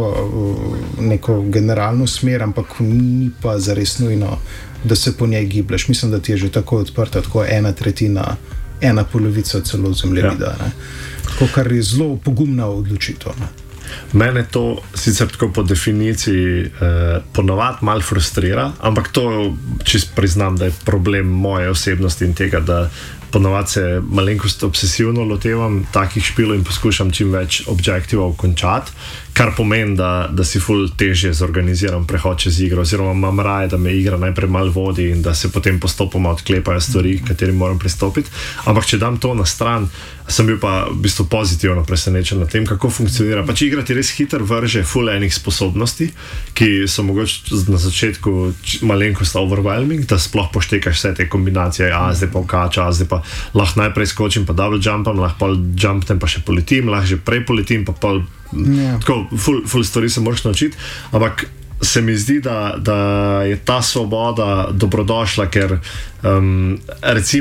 S3: neko generalno smer, ampak ni pa zares nujno, da se po njej giblješ. Mislim, da ti je že tako odprta, tako ena tretjina, ena polovica celo zemljevida. Ja. Tako, kar je zelo pogumna odločitev. Ne.
S1: Mene to sicer tako po definiciji eh, ponovadi malo frustrira, ampak to čisto priznam, da je problem moje osebnosti in tega, da ponovadi se malenkost obsesivno lotevam takih špilov in poskušam čim več objektivov končati, kar pomeni, da, da si ful težje zorganiziram prehod čez igro, oziroma imam raje, da me igra najprej malo vodi in da se potem postopoma odklepajo stvari, katerim moram pristopiti. Ampak če dam to na stran, sem bil pa v bistvu pozitivno presenečen na tem, kako funkcionira. Pač igra ti res hiter vrže ful enih sposobnosti, ki so mogoče na začetku malenkost overwhelming, da sploh poštekaš vse te kombinacije, a zdaj pa vkača, a zdaj pa lahko najprej skočim pa double jumpam, lahko pa jumpnem pa še poletim, lahko že prej poletim pa pol. Yeah. Tako, ful, ful stvari se moraš naučiti, ampak se mi zdi, da, da je ta svoboda dobrodošla, ker um, recimo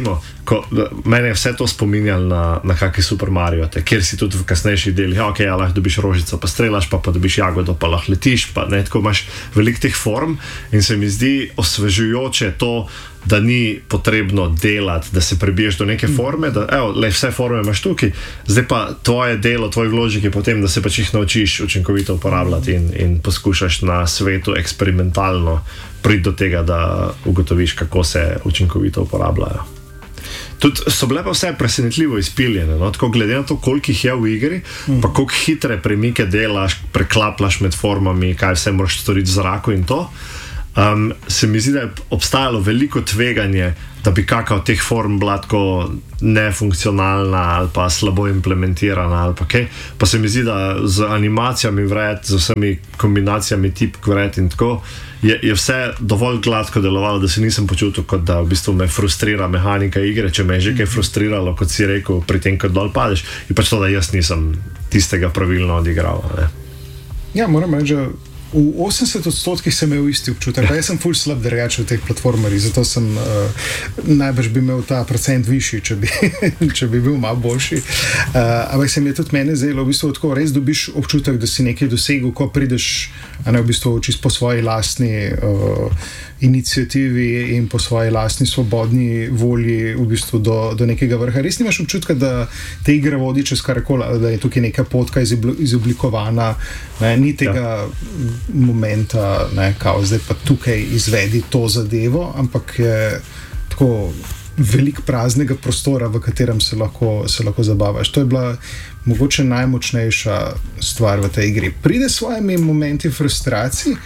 S1: ko, mene je vse to spominjalo na, na kakšne Super Mario, te, kjer si tudi v kasnejših delih, ja, ok, ja, lahko dobiš rožico, pa strelaš, pa, pa dobiš jagodo, pa lahko letiš, pa ne, tako imaš veliko teh form in se mi zdi osvežujoče to, da ni potrebno delati, da se prebiješ do neke forme, da evo, le vse forme imaš tukaj, zdaj pa tvoje delo, tvoj vložek je potem, da se pač jih naučiš učinkovito uporabljati in, in poskušaš na svetu eksperimentalno priti do tega, da ugotoviš, kako se učinkovito uporabljajo. Tudi so bile pa vse presenetljivo izpiljene, no? Tako glede na to, koliko jih je v igri, mm. pa koliko hitre premike delaš, preklaplaš med formami, kaj vse moraš storiti v zraku in to. Um, se mi zdi, da je obstajalo veliko tveganje, da bi kakšna od teh form bila tako nefunkcionalna ali pa slabo implementirana ali pa kaj. Pa se mi zdi, da z animacijami vred, z vsemi kombinacijami tipk vred in tako, je, je vse dovolj gladko delovalo, da se nisem počutil, kot da v bistvu me frustrira mehanika igre, če me je že kaj frustriralo, kot si rekel, pri tem, ko dol padeš, je pač to, da jaz nisem tistega pravilno odigral. Ne?
S3: Ja, moram reči, v osemdeset odstotkih sem imel isti občutek, pa jaz sem ful slab drugače v teh platformerjih, zato sem uh, najbrž bi imel ta procent višji, če bi, če bi bil malo boljši. Uh, ampak se mi je tudi mene zelo, v bistvu tako res dobiš občutek, da si nekaj dosegel, ko prideš, a ne v bistvu čisto po svoji lastni uh, iniciativi in po svoji lastni svobodni volji v bistvu do, do nekega vrha. Res nimaš občutka, da te igre vodi čez karkoli, da je tukaj neka potka izoblikovana, ne, ni tega ja. momenta, ne, kao zdaj pa tukaj izvedi to zadevo, ampak je tako veliko praznega prostora, v katerem se lahko, se lahko zabavaš. To je bila mogoče najmočnejša stvar v tej igri. Pride s svojimi momenti frustracij,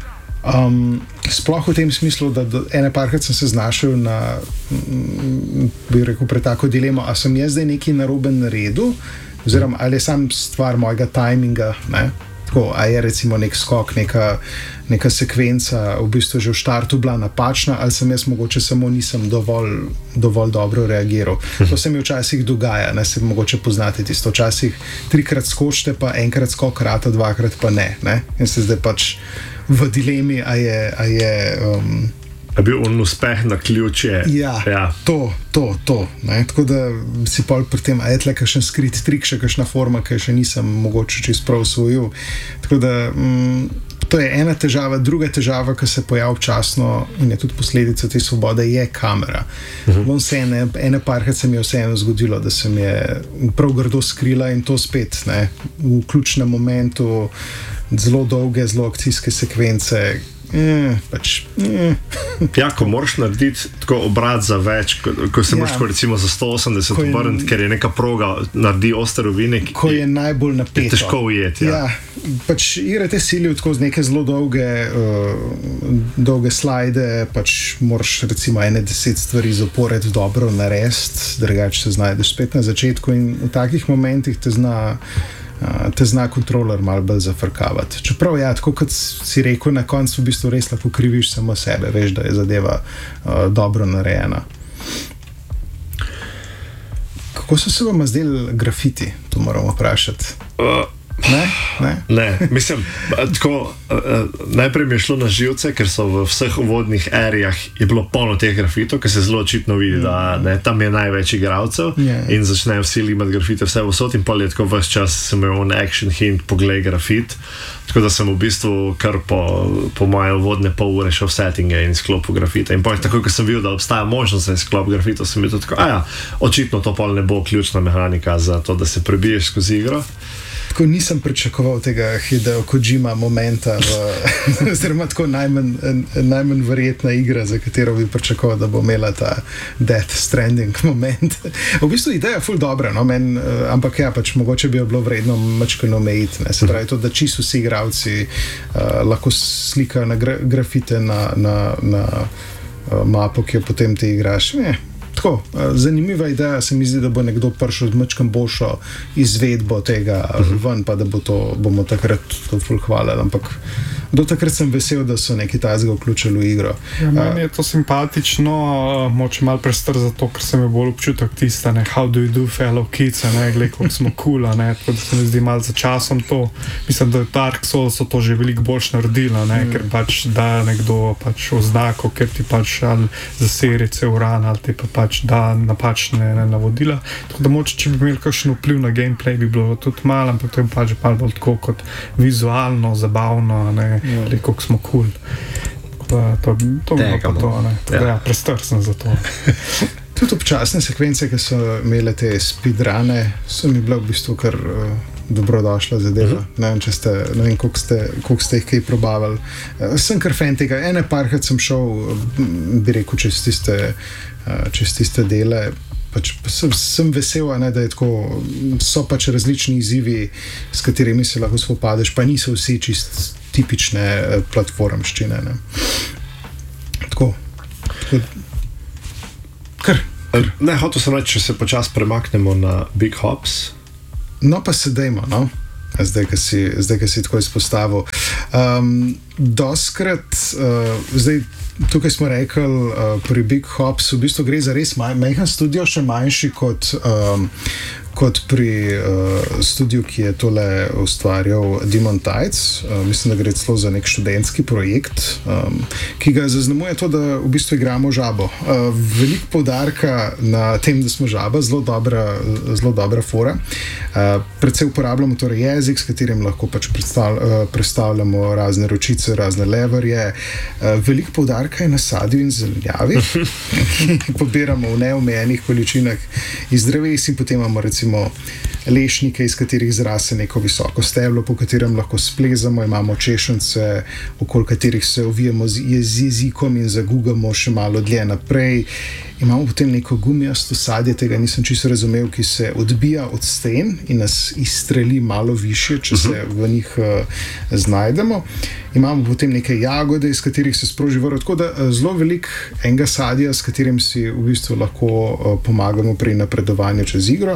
S3: Um, sploh v tem smislu, da do, ene parkrat sem se znašel na, m, bi rekel, pred tako dilemo, a sem jaz zdaj nekaj narobe naredil, oziroma ali je sam stvar mojega tajminga, ne? Tako, a je recimo nek skok, neka, neka sekvenca v bistvu že v štartu bila napačna, ali sem jaz mogoče samo nisem dovolj, dovolj dobro reagiral. To se mi včasih dogaja, ne, se mogoče poznate tisto, včasih trikrat skočite, pa enkrat skok rata, dvakrat pa ne, ne? In se zdaj pač v dilemi, a je, a je um,
S1: a bil on uspeh na ključje.
S3: Ja, ja. to, to, to. Ne? Tako da si pol pri tem, a je tle kakšen skrit trik, še kakšna forma, ki še nisem mogoče čisto prav osvojil. Tako da um, to je ena težava. Druga težava, ki se pojavi občasno in je tudi posledica te svobode, je kamera. Uh-huh. Se ene, ene parkrat se mi je vseeno zgodilo, da se mi je prav grdo skrila in to spet, ne, v ključnem momentu zelo dolge, zelo akcijske sekvence. Eh, pač, eh.
S1: Ja, ko moraš narediti tako obrat za več, ko, ko se ja. moraš recimo za sto osemdeset obrniti, ker je neka proga, naredi oster ovinek.
S3: Ko je najbolj napeto.
S1: Je težko ujeti. Ja.
S3: Ja, pač igre te silijo tako z neke zelo dolge, uh, dolge slajde, pač moraš recimo ene deset stvari zapored dobro narediti, drugače se znajdeš spet na začetku in v takih momentih te zna Uh, te zna kontroler malo bolj zafrkavati. Čeprav, ja, tako kot si rekel, na koncu v bistvu res lahko kriviš samo sebe, veš, da je zadeva uh, dobro narejena. Kako so se vam zdeli grafiti? To moramo vprašati.
S1: Uh.
S3: Ne? Ne?
S1: Ne, mislim, tako, najprej mi je šlo na živce, ker so v vseh uvodnih erijah je bilo polno teh grafitov, ker se zelo očitno vidi, da ne, tam je največ igralcev yeah. in začnejo vsi limati grafite vse vsot in pol je tako ves čas sem imel on action hint, poglej grafit, tako da sem v bistvu kar po, po moje uvodne pol ure šel v settinge in sklopil grafite in pol tako, ko sem videl, da obstaja možnost za sklop grafitov, sem bil tako, aja, očitno to pol ne bo ključna mehanika za to, da se prebiješ skozi igro.
S3: Tako nisem pričakoval tega Hideo Kojima momenta, oziroma tako najmanj, najmanj verjetna igra, za katero bi pričakoval, da bo imela ta Death Stranding moment. V bistvu ideja je ful dobra, no, men, ampak ja, pač mogoče bi jo bilo vredno mačkano omejiti. Se pravi to, da čisto vsi igralci uh, lahko slikajo na gra, grafite na, na, na uh, mapo, ki jo potem ti igraš. Ne. Tako, zanimiva ideja, se mi zdi, da bo nekdo prišel z mačkam boljšo izvedbo tega uh-huh. ven, pa da bo to, bomo takrat to ful hvalili, ampak do takrat sem vesel, da so neki tazga vključili v igro.
S2: Ja, meni je to simpatično, moče malo prestar zato, ker sem je bolj občutek tista, ne, how do you do fellow kids, ne, gled, koliko smo cool, ne, tako da se mi zdi malo za časom to, mislim, da Dark Souls so to že veliko boljš naredila, ne, mm. ker pač da nekdo pač oznako, ker ti pač ali zaseri cel ran, ali ti pa pač da napačne ne, navodila, tako da moče, če bi imeli kakšen vpliv na gameplay, bi bilo tudi malo, ampak to je pač malo bolj tako kot vizualno, zabavno, ne, mm. gled, koliko smo cool. Da, to to bi pa to, ne, tako ja. Da ja, prestar sem za to.
S3: Tudi občasne sekvence, ki so imele te speedrune, so mi bile v bistvu kar uh, dobrodošla zadeva. Uh-huh. Ne vem, če ste, ne vem, koliko ste, koliko ste jih kaj probavali. Uh, sem kar fan tega. Ene parkrat sem šel, bi rekel, čez tiste, uh, čez tiste dele. Pač, sem, sem vesel, ne, da je tako, so pač različni izzivi, s katerimi se lahko spopadeš, pa niso vsi čist tipične uh, platformščine. Ne. Tako. tako kar.
S1: Ne, hotel sem reči, če se počas premaknemo na Big Hops.
S3: No, pa se dejmo, no? Zdaj, ki si, zdaj, ki si tako izpostavil. Um, doskrat, uh, zdaj, tukaj smo rekli, uh, pri Big Hops v bistvu gre za res majhen studio, še manjši kot, um, kot pri uh, studiu, ki je tole ustvarjal Demon Tides. Uh, mislim, da gre celo za nek študentski projekt, um, ki ga zaznamuje to, da v bistvu igramo žabo. Uh, veliko poudarka na tem, da smo žaba, zelo dobra, zelo dobra fora. Uh, predvsej uporabljamo torej jezik, s katerim lahko pač predstav, uh, predstavljamo razne ročice, razne leverje. Uh, veliko poudarka je na sadju in zelenjavi, ki pobiramo v neomejenih količinah iz dreves in potem imamo recimo lešnike, iz katerih zrase neko visoko steblo, po katerem lahko splezamo, imamo češence, okoli katerih se ovijemo z jezikom in zagugamo še malo dlje naprej. Imamo potem neko gumijasto sadje, tega nisem čisto razumel, ki se odbija od sten in nas izstreli malo više, če se v njih uh, znajdemo. Imamo potem neke jagode, iz katerih se sproži vrv, tako da uh, zelo velik enega sadja, s katerim si v bistvu lahko uh, pomagamo pri napredovanju čez igro.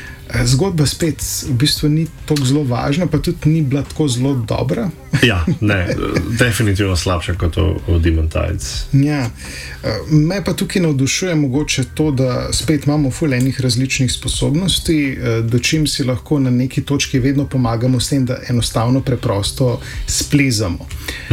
S3: Zgodba spet v bistvu ni tako zelo važna, pa tudi ni bila tako zelo dobra.
S1: Ja, ne, definitivno slabša kot v Demon Tides.
S3: Ja, me pa tukaj navdušuje mogoče to, da spet imamo ful enih različnih sposobnosti, do čim si lahko na neki točki vedno pomagamo s tem, da enostavno preprosto splezamo.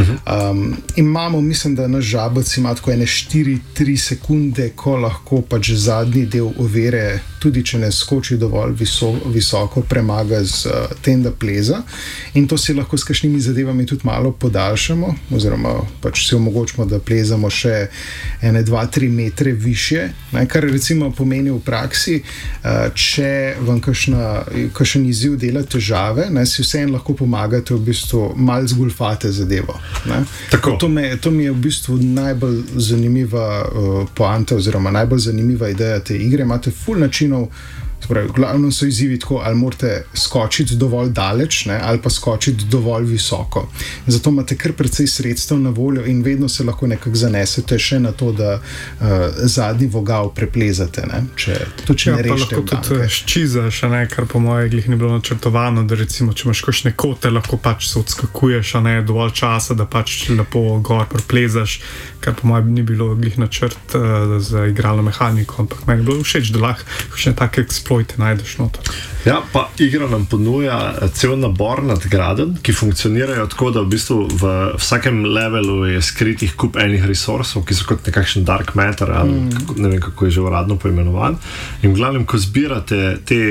S3: Um, imamo, mislim, da naš žabec ima tako ene štiri tri sekunde, ko lahko pač zadnji del ovire, tudi če ne skoči dovolj visoko, visoko premaga z uh, tem, da pleza. In to si lahko s kakšnimi zadevami tudi malo podaljšamo, oziroma pač si omogočimo, da plezamo še ene dva tri metre više, ne, kar recimo pomeni v praksi, uh, če vam kakšen izziv dela težave, ne, si vseeno lahko pomagate v bistvu malo zgulfate zadevo. Ne. To, me, to mi je v bistvu najbolj zanimiva uh, poanta oziroma najbolj zanimiva ideja te igre. Imate ful načinov, spravi, glavno so izzivi tako, ali morate skočiti dovolj daleč, ne, ali pa skočiti dovolj visoko. Zato imate kar precej sredstev na voljo in vedno se lahko nekako zanesete še na to, da uh, zadnji vogal preplezate, ne, če to če ja, ne rešite.
S2: Ja, pa lahko tudi ščizaš, ne, kar po moje glih ni bilo načrtovano, da recimo, če imaš kakšne kote, lahko pač se odskakuješ, ne, dovolj časa, da pač lepo gor preplezaš, kar po moje ni bilo glih načrt uh, za igralno mehaniko, ampak meni je bilo všeč, da lahko kakšne take exploite najdeš noter.
S1: Ja, pa igra nam ponuja cel nabor nadgradenj, ki funkcionirajo tako, da v bistvu v vsakem levelu je skritih kup enih resursov, ki so kot nekakšen dark matter, ali mm. kako, ne vem, kako je že uradno poimenovan. In v glavnem, ko zbirate te,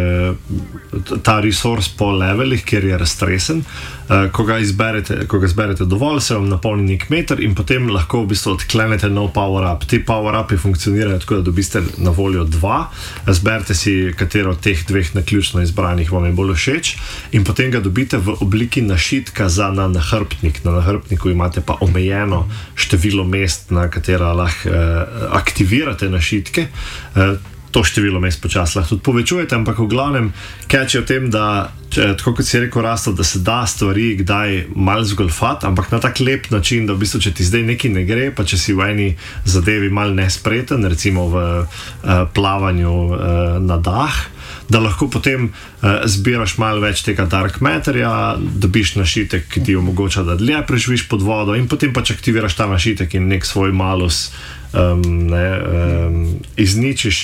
S1: ta resurs po levelih, kjer je raztresen, ko ga izberete, ko ga zberete dovolj, se vam napolni nek meter in potem lahko v bistvu odklenete nov power-up. Ti power-upi funkcionirajo tako, da dobiste na voljo dva, zberete si, katero od teh dveh naključno izbranih vam je bolj všeč in potem ga dobite v obliki našitka za na nahrbtnik. Na nahrbtniku imate pa omejeno število mest, na katera lahko eh, aktivirate našitke. Eh, to število mest počas lahko tudi povečujete, ampak v glavnem catch je v tem, da če, tako kot si rekel, Rasto, da se da stvari kdaj malo zgolfati, ampak na tak lep način, da v bistvu, če ti zdaj nekaj ne gre, pa če si v eni zadevi malo nespreten, recimo v uh, plavanju uh, na dah, da lahko potem uh, zbiraš malo več tega dark matterja, dobiš našitek, ki ti omogoča, da dlje preživiš pod vodo in potem pač aktiviraš ta našitek in nek svoj malus um, ne, um, izničiš.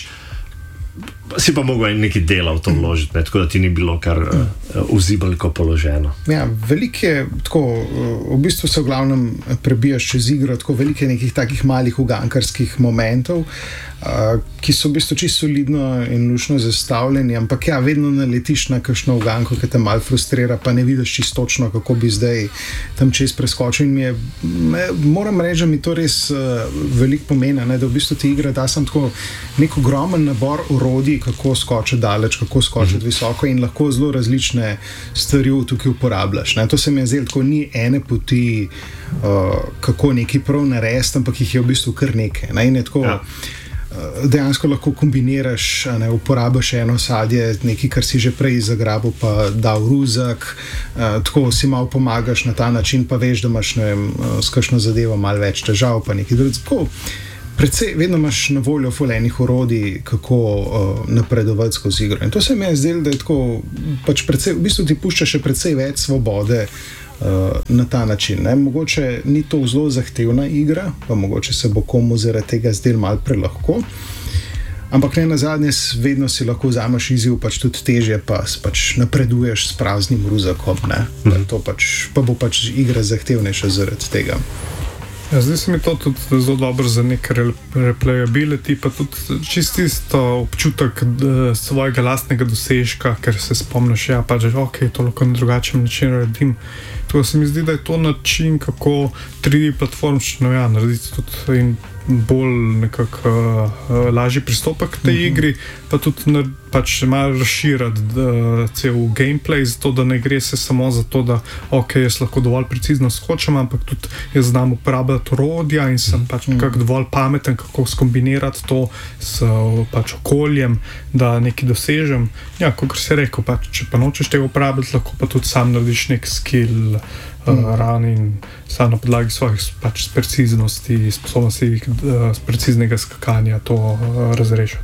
S1: Si pa mogel nekaj dela v to vložiti, ne? Tako da ti ni bilo kar uh, v zibelko položeno.
S3: Ja, veliko je tako, v bistvu se v glavnem prebijaš čez igro, tako veliko je nekih takih malih ugankarskih momentov, uh, ki so v bistvu čisto solidno in lušno zastavljeni, ampak ja, vedno naletiš na kakšno uganko, ki te malo frustrira, pa ne vidiš čisto točno, kako bi zdaj tam čez preskočil. In mi je, me, moram reči, da mi to res uh, veliko pomeni, ne? Da v bistvu ti igra da sem tako nek ogromen nabor orodij, kako skočiti daleč, kako skočiti mm-hmm. visoko in lahko zelo različne stvari tukaj uporabljaš. Ne? To se mi je zdelo, tako ni ene poti, uh, kako nekaj prav narediti, ampak jih je v bistvu kar nekaj. Ne? In je tako, ja. uh, dejansko lahko kombiniraš, ne, uporabiš eno sadje, nekaj, kar si že prej zagrabil, pa dal ruzak, uh, tako si malo pomagaš na ta način, pa veš, da imaš, ne vem, uh, s kakšno zadevo malo več težav, pa nekaj drugega. Predvsej, vedno imaš na voljo fulejnih orodij, kako uh, napredovati skozi igro. In to se mi je zdelo, da je tako, pač predvsej, v bistvu ti pušča še predvsej več svobode uh, na ta način. Ne? Mogoče ni to zelo zahtevna igra, pa mogoče se bo komu zaradi tega zdelo malo prelahko. Ampak ne nazadnje, vedno si lahko vzameš izziv, pač tudi težje, pa pač napreduješ s praznim ruzakom. Mm. To pač, pa bo pač igra zahtevnejša zaradi tega.
S2: Ja, zdaj se mi to tudi zelo dobro za nek replayability, pa tudi čisto isto občutek svojega lastnega dosežka, ker se spomniš, ja, pa že ok, to lahko na drugačen način naredim. Tako se mi zdi, da je to način, kako tri D platformčno, ja, narediti tudi in bolj nekako uh, lažji pristopek k tej mm-hmm. igri, pa tudi nar, pač malo razširati uh, cel gameplay, zato da ne gre se samo za to, da ok, jaz lahko dovolj precizno skočam, ampak tudi jaz znam uporabljati orodja in sem pač nekako dovolj pameten, kako skombinirati to s pač okoljem, da nekaj dosežem. Ja, kot si rekel, pač, če pa nočeš tega uporabljati, lahko pa tudi sam narediš nek skill uh, ran in sam na podlagi svojih pač preciznosti, sposobnosti uh, preciznega skakanja to uh, razrešiti.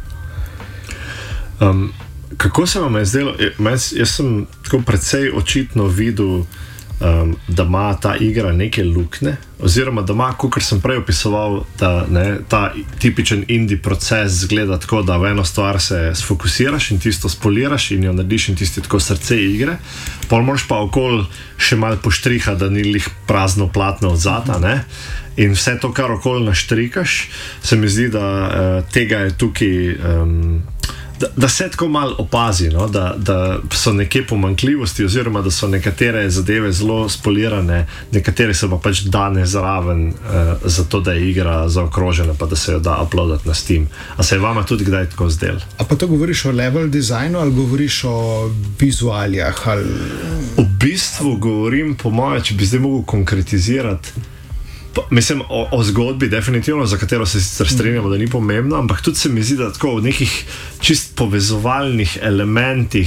S1: Um, kako se vam je zdelo, jaz, jaz sem tako precej očitno videl, um, da ima ta igra neke luknje, oziroma da ima, kakor sem prej opisoval, da ne, ta tipičen indie proces zgleda tako, da v eno stvar se sfokusiraš in tisto spoliraš in jo narediš in tisti tako srce igre, pol moraš pa okoli še malo poštriha, da ni lih prazno platno odzata, ne? In vse to, kar okoli naštrikaš, se mi zdi, da uh, tega je tukaj um, Da, da se tako malo opazi, no? da, da so neke pomanjkljivosti oziroma da so nekatere zadeve zelo spolirane, nekatere se pa pač dane zraven uh, zato, da je igra zaokrožena pa da se jo da uploadati na Steam. A se je vama tudi kdaj tako zdelo?
S3: A pa to govoriš o level designu ali govoriš o vizualijah? Ali...
S1: V bistvu govorim, po moje, če bi zdaj mogel konkretizirati, Pa, mislim, o, o zgodbi definitivno, za katero se sicer strinjamo, da ni pomembno, ampak tudi se mi zdi, da tako v nekih čist povezovalnih elementih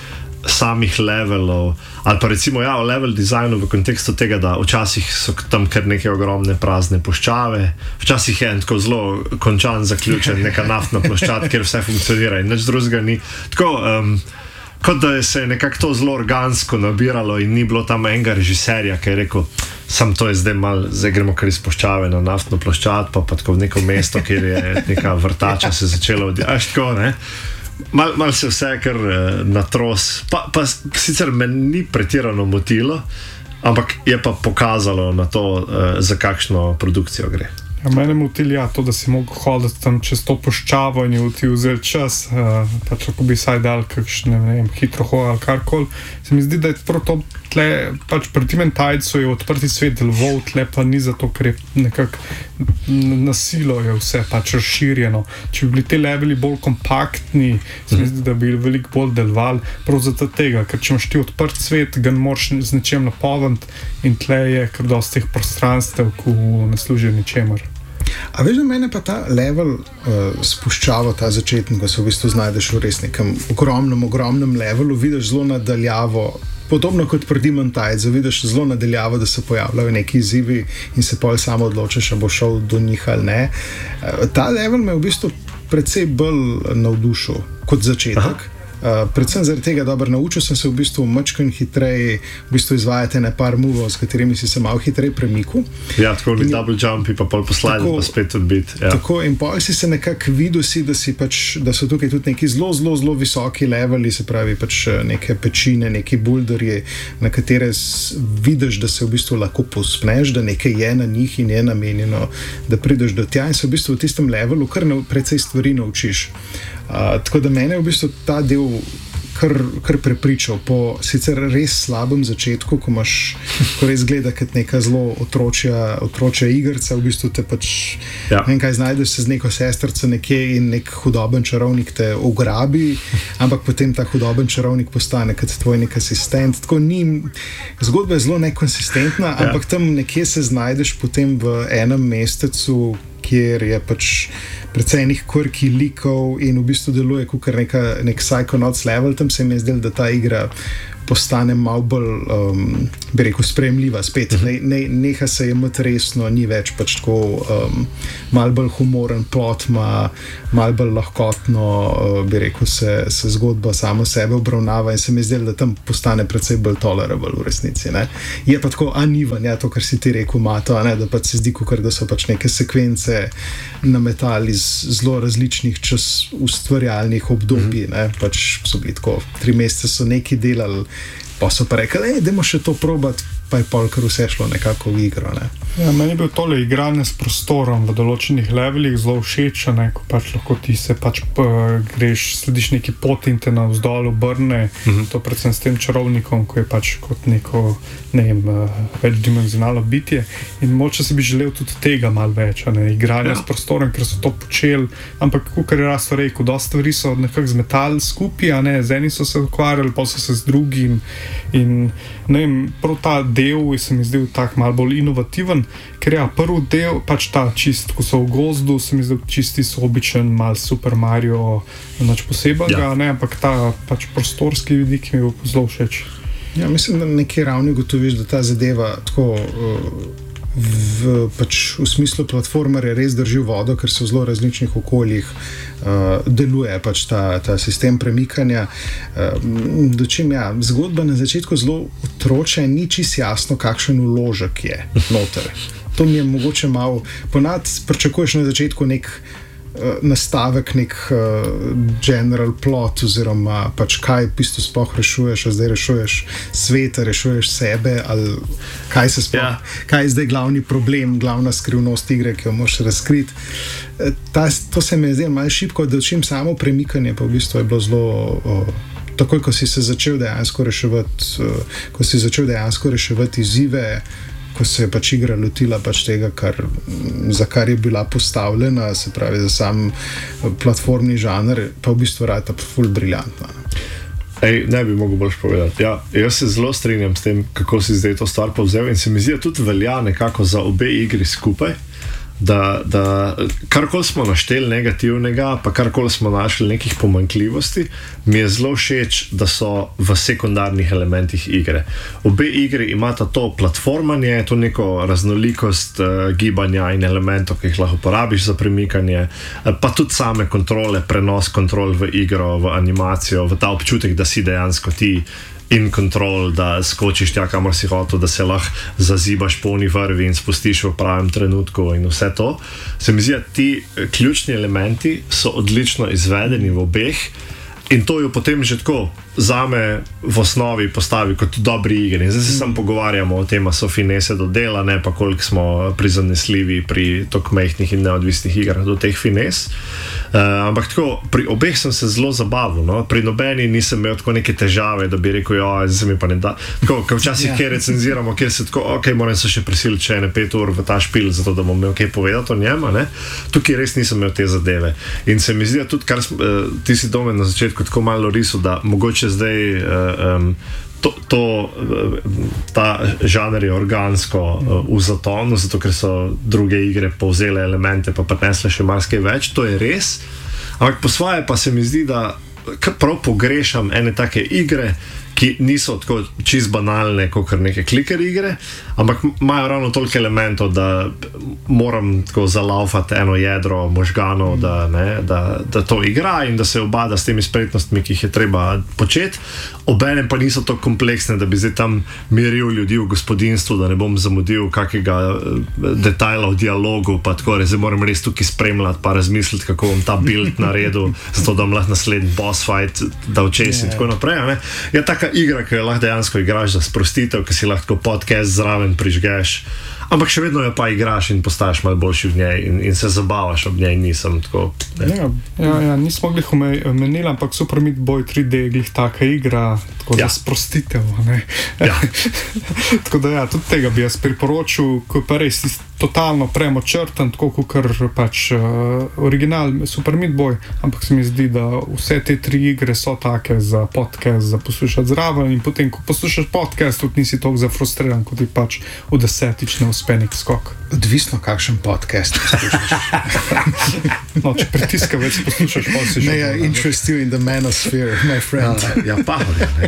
S1: samih levelov, ali pa recimo ja, o level designu v kontekstu tega, da včasih so tam kar neke ogromne prazne puščave, včasih je en tako zelo končan, zaključen, neka naftna ploščad, kjer vse funkcionira in nič drugega ni. Tako, um, kot da se je nekako to zelo organsko nabiralo in ni bilo tam enega režiserja, ki je rekel, sam to je zdaj malo, zdaj gremo kar iz puščave na naftno ploščad, pa pa tako v neko mesto, kjer je neka vrtača se začela odjavati, tako, ne? Mal, mal se vse kar uh, natros, pa, pa sicer me ni pretirano motilo, ampak je pa pokazalo na to, uh, za kakšno produkcijo gre.
S2: Ja, mene motili ja, to, da si mogel hoditi tam čez to puščavo in je ti vzel čas, uh, pač ako bi saj dal kakšne, ne vem, hitro hoja ali karkoli. Se mi zdi, da je prav to tle, pač pri tem entajcu je odprti svet deloval, tle pa ni zato, ker je nekako nasilo je vse pač razširjeno. Če bi bili te leveli bolj kompaktni, se mi zdi, da bi veliko bolj delovali prav zato tega, ker če imaš ti odprt svet, ga ne moreš z nečem napolniti in tle je kar dosti teh prostranstev, ko ne služi ničemer.
S3: A veš, da mene pa ta level uh, spuščava, ta začetnik, ko se v bistvu znajdeš v res nekem ogromnem, ogromnem levelu, vidiš zelo nadaljavo, podobno kot pri Demon Tides, vidiš zelo nadaljavo, da se pojavljajo neki izzivi in se pol samo odločiš, a bo šel do njih ali ne. Uh, ta level me v bistvu precej bolj navdušil kot začetek. Uh, predvsem zaradi tega dobro naučil sem se v bistvu mačken hitreje v bistvu izvajati ne par movov, s katerimi si se malo hitreje premikal.
S1: Ja, tako ni double jumpi, pa pol poslali, pa spet odbit. Ja.
S3: Tako, in pol si se nekako videl si, da, si pač, da so tukaj tudi neki zelo, zelo, zelo visoki leveli, se pravi pač neke pečine, neki bulderji, na katere vidiš, da se v bistvu lahko pospneš, da nekaj je na njih in je namenjeno, da prideš do tja in se v bistvu v tistem levelu kar ne, precej stvari naučiš. Uh, tako da mene je v bistvu ta del kar, kar prepričal po sicer res slabem začetku, ko imaš, ko res gleda kot neka zelo otročja, otročja igrica, v bistvu te pač ja. Ne vem kaj, znajdeš se z neko sestrco nekje in nek hudoben čarovnik te ugrabi, ampak potem ta hudoben čarovnik postane kot tvoj nek asistent. Tako ni, zgodba je zelo nekonsistentna, ja. Ampak tam nekje se znajdeš potem v enem mestecu, kjer je pač precej enih quirky likov in v bistvu deluje kot nek Psychonauts level. Tam se mi je zdelo, da ta igra postane malo bolj, um, bi rekel, sprejemljiva spet. Ne, ne, neha se je imeti resno, ni več pač tako um, malo bolj humoren plot, ma, malo bolj lahkotno, uh, bi rekel, se, se zgodba samo sebe obravnava in se mi je zdelo, da tam postane precej bolj tolerable v resnici. Ne. Je pa tako anivan, ja, to, kar si ti rekel, Mato, ne, da pač se zdi, kot da so pač neke sekvence nametali iz zelo različnih čas ustvarjalnih obdobij. Ne. Pač so bili tako, tri mesece so neki delali, pa so pa rekli, da idemo še to probati, pa je pol kar vse šlo nekako v igro. Ne.
S2: Ja, meni je bil tole igranje s prostorom v določenih levelih zelo všeč, ne, ko pač lahko ti se pač p, greš, slediš neki poti in te navzdol obrne, uh-huh. To predvsem s tem čarovnikom, ko je pač kot neko, ne vem, večdimenzionalno bitje in moče si bi želel tudi tega malo več, ne, igranja ja. S prostorom, ker so to počeli, ampak kar je Rasto rekel, dosti stvari so nekako zmetali skupaj, a ne, z eni so se ukvarjali, pa so se z drugim in ne vem, prav ta del se mi zdel tak malo bolj inovativen, ker ja, prvi del, pač ta čist, ko so v gozdu, se mi zdel čisti so običen, mal Super Mario, nič posebnega, ja. Ne, ampak ta pač prostorski vidik mi je bil zelo všeč.
S3: Ja, mislim, da na neki ravni gotoviš, da ta zadeva tako uh, v, pač v smislu platformerja res drži vodo, ker se v zelo različnih okoljih uh, deluje pač ta, ta sistem premikanja. Uh, dočim, ja, zgodba na začetku zelo otročja, ni čisto jasno, kakšen vložek je noter. To mi je mogoče malo, ponad pričakuješ na začetku nek uh, nastavek, nek uh, general plot, oziroma pač kaj v bistvu sploh rešuješ, zdaj rešuješ svet, rešuješ sebe, ali kaj se sploh, ja. Kaj je zdaj glavni problem, glavna skrivnost igre, ki jo moraš razkriti. Ta, to se mi je zdelo malo šibko, da čim samo premikanje, pa v bistvu je bilo zelo... Uh, takoj, ko si se začel dejansko reševati, uh, ko si začel dejansko reševati izzive, ko se je pač igra lotila pač tega, kar, za kar je bila postavljena, se pravi za sam platformni žanr, pa v bistvu rata ful briljantna.
S1: Ej, ne bi mogel boljš povedati. Ja, jaz se zelo strinjam s tem, kako si zdaj to stvar povzel in se mi zdi, da tudi velja nekako za obe igri skupaj, da, da karkoli smo našteli negativnega, pa karkoli smo našli nekih pomanjkljivosti, mi je zelo všeč, da so v sekundarnih elementih igre. Obe igri imata to platformanje, to neko raznolikost uh, gibanja in elementov, ki jih lahko uporabiš za premikanje, uh, pa tudi same kontrole, prenos kontrol v igro, v animacijo, v ta občutek, da si dejansko ti in control, da skočiš tja, kamor si hotel, da se lahko zazibaš po oni vrvi in spustiš v pravem trenutku in vse to. Se mi zdi, da ti ključni elementi so odlično izvedeni v obeh in to jo potem že tako zame v osnovi postavi kot dobri igri. Zdaj se samo pogovarjamo o tem, so finese do dela, ne pa koliko smo prizanesljivi pri tako majhnih in neodvisnih igrah do teh fines. Uh, ampak tako, pri obeh sem se zelo zabavil, no? Pri nobeni nisem imel tako neke težave, da bi rekel, jo, zdaj se mi pa ne da. Tako, ko včasih yeah. kjer recenziramo, kjer se tako, ok, moram se še prisiliti še ene pet ur v ta špil, zato da bom imel kaj povedati o njem, ne? Tukaj res nisem imel te zadeve. In se mi zdi, da tudi, kar uh, ti si Domen na začetku tako malo risal, da mogoče zdaj uh, um, to, to, ta žanr je organsko uh, v zatonu, zato ker so druge igre povzele elemente pa prinesle še marsikaj več, to je res, ampak po svoje pa se mi zdi, da prav pogrešam ene take igre, ki niso tako čist banalne, kot neke kliker igre, ampak imajo ravno toliko elementov, da moram tako zalaufati eno jedro možganov, da, ne, da, da to igra in da se obada s temi spretnostmi, ki jih je treba početi. Obenem pa niso tako kompleksne, da bi zdaj tam miril ljudi v gospodinstvu, da ne bom zamudil kakega detajla v dialogu, pa tako, zdaj moram res tukaj spremljati, pa razmisliti, kako bom ta build naredil, zato da bom lahko naslednji boss fight dal čez in tako naprej. Ne? Je taka igra, ki jo lahko dejansko igraš za sprostitev, ki si lahko podcast zraven prižgeš, ampak še vedno jo pa igraš in postaješ malo boljši v njej in, in se zabavaš ob njej, nisem tako.
S2: Ja, ja, ja, nismo glih omenili, ampak Super Meat Boy tri D je glih taka igra, tako ja. Za sprostitev. Ne?
S1: Ja.
S2: Tako da ja, tudi tega bi jaz priporočil, ko pa res totalno premočrten, tako kot pač uh, original Super Meat Boy, ampak se mi zdi, da vse te tri igre so take za podcast, za poslušati zraven in potem, ko poslušaš podcast, tudi nisi toliko zafrustriran, kot ti pač v desetič ne uspe nek skok.
S3: Odvisno, kakšen podcast poslušaš.
S2: No, če pritiska več poslušaš, pa si že...
S3: Ne, ja, interest you in the manosphere, my friend.
S1: Ja, pa, ne.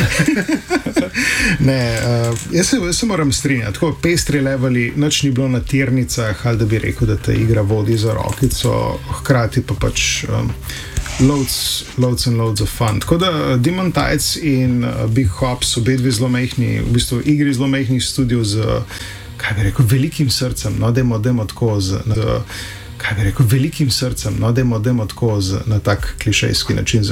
S3: Ne, uh, jaz, se, jaz se moram strinjati, tako pestri leveli, nič ni bilo na tirnicah, ali da bi rekel, da te igra vodi za rokico, hkrati pa pač um, loads, loads and loads of fun. Tako da Demon Tides in uh, Big Hops, obe dve zelo mehni, v bistvu igri zelo mehnih studijev z, kaj bi rekel, velikim srcem, no, demo, demo tako z, z kaj bi rekel, velikim srcem, no, demo, demo tako z, na tak klišejski način.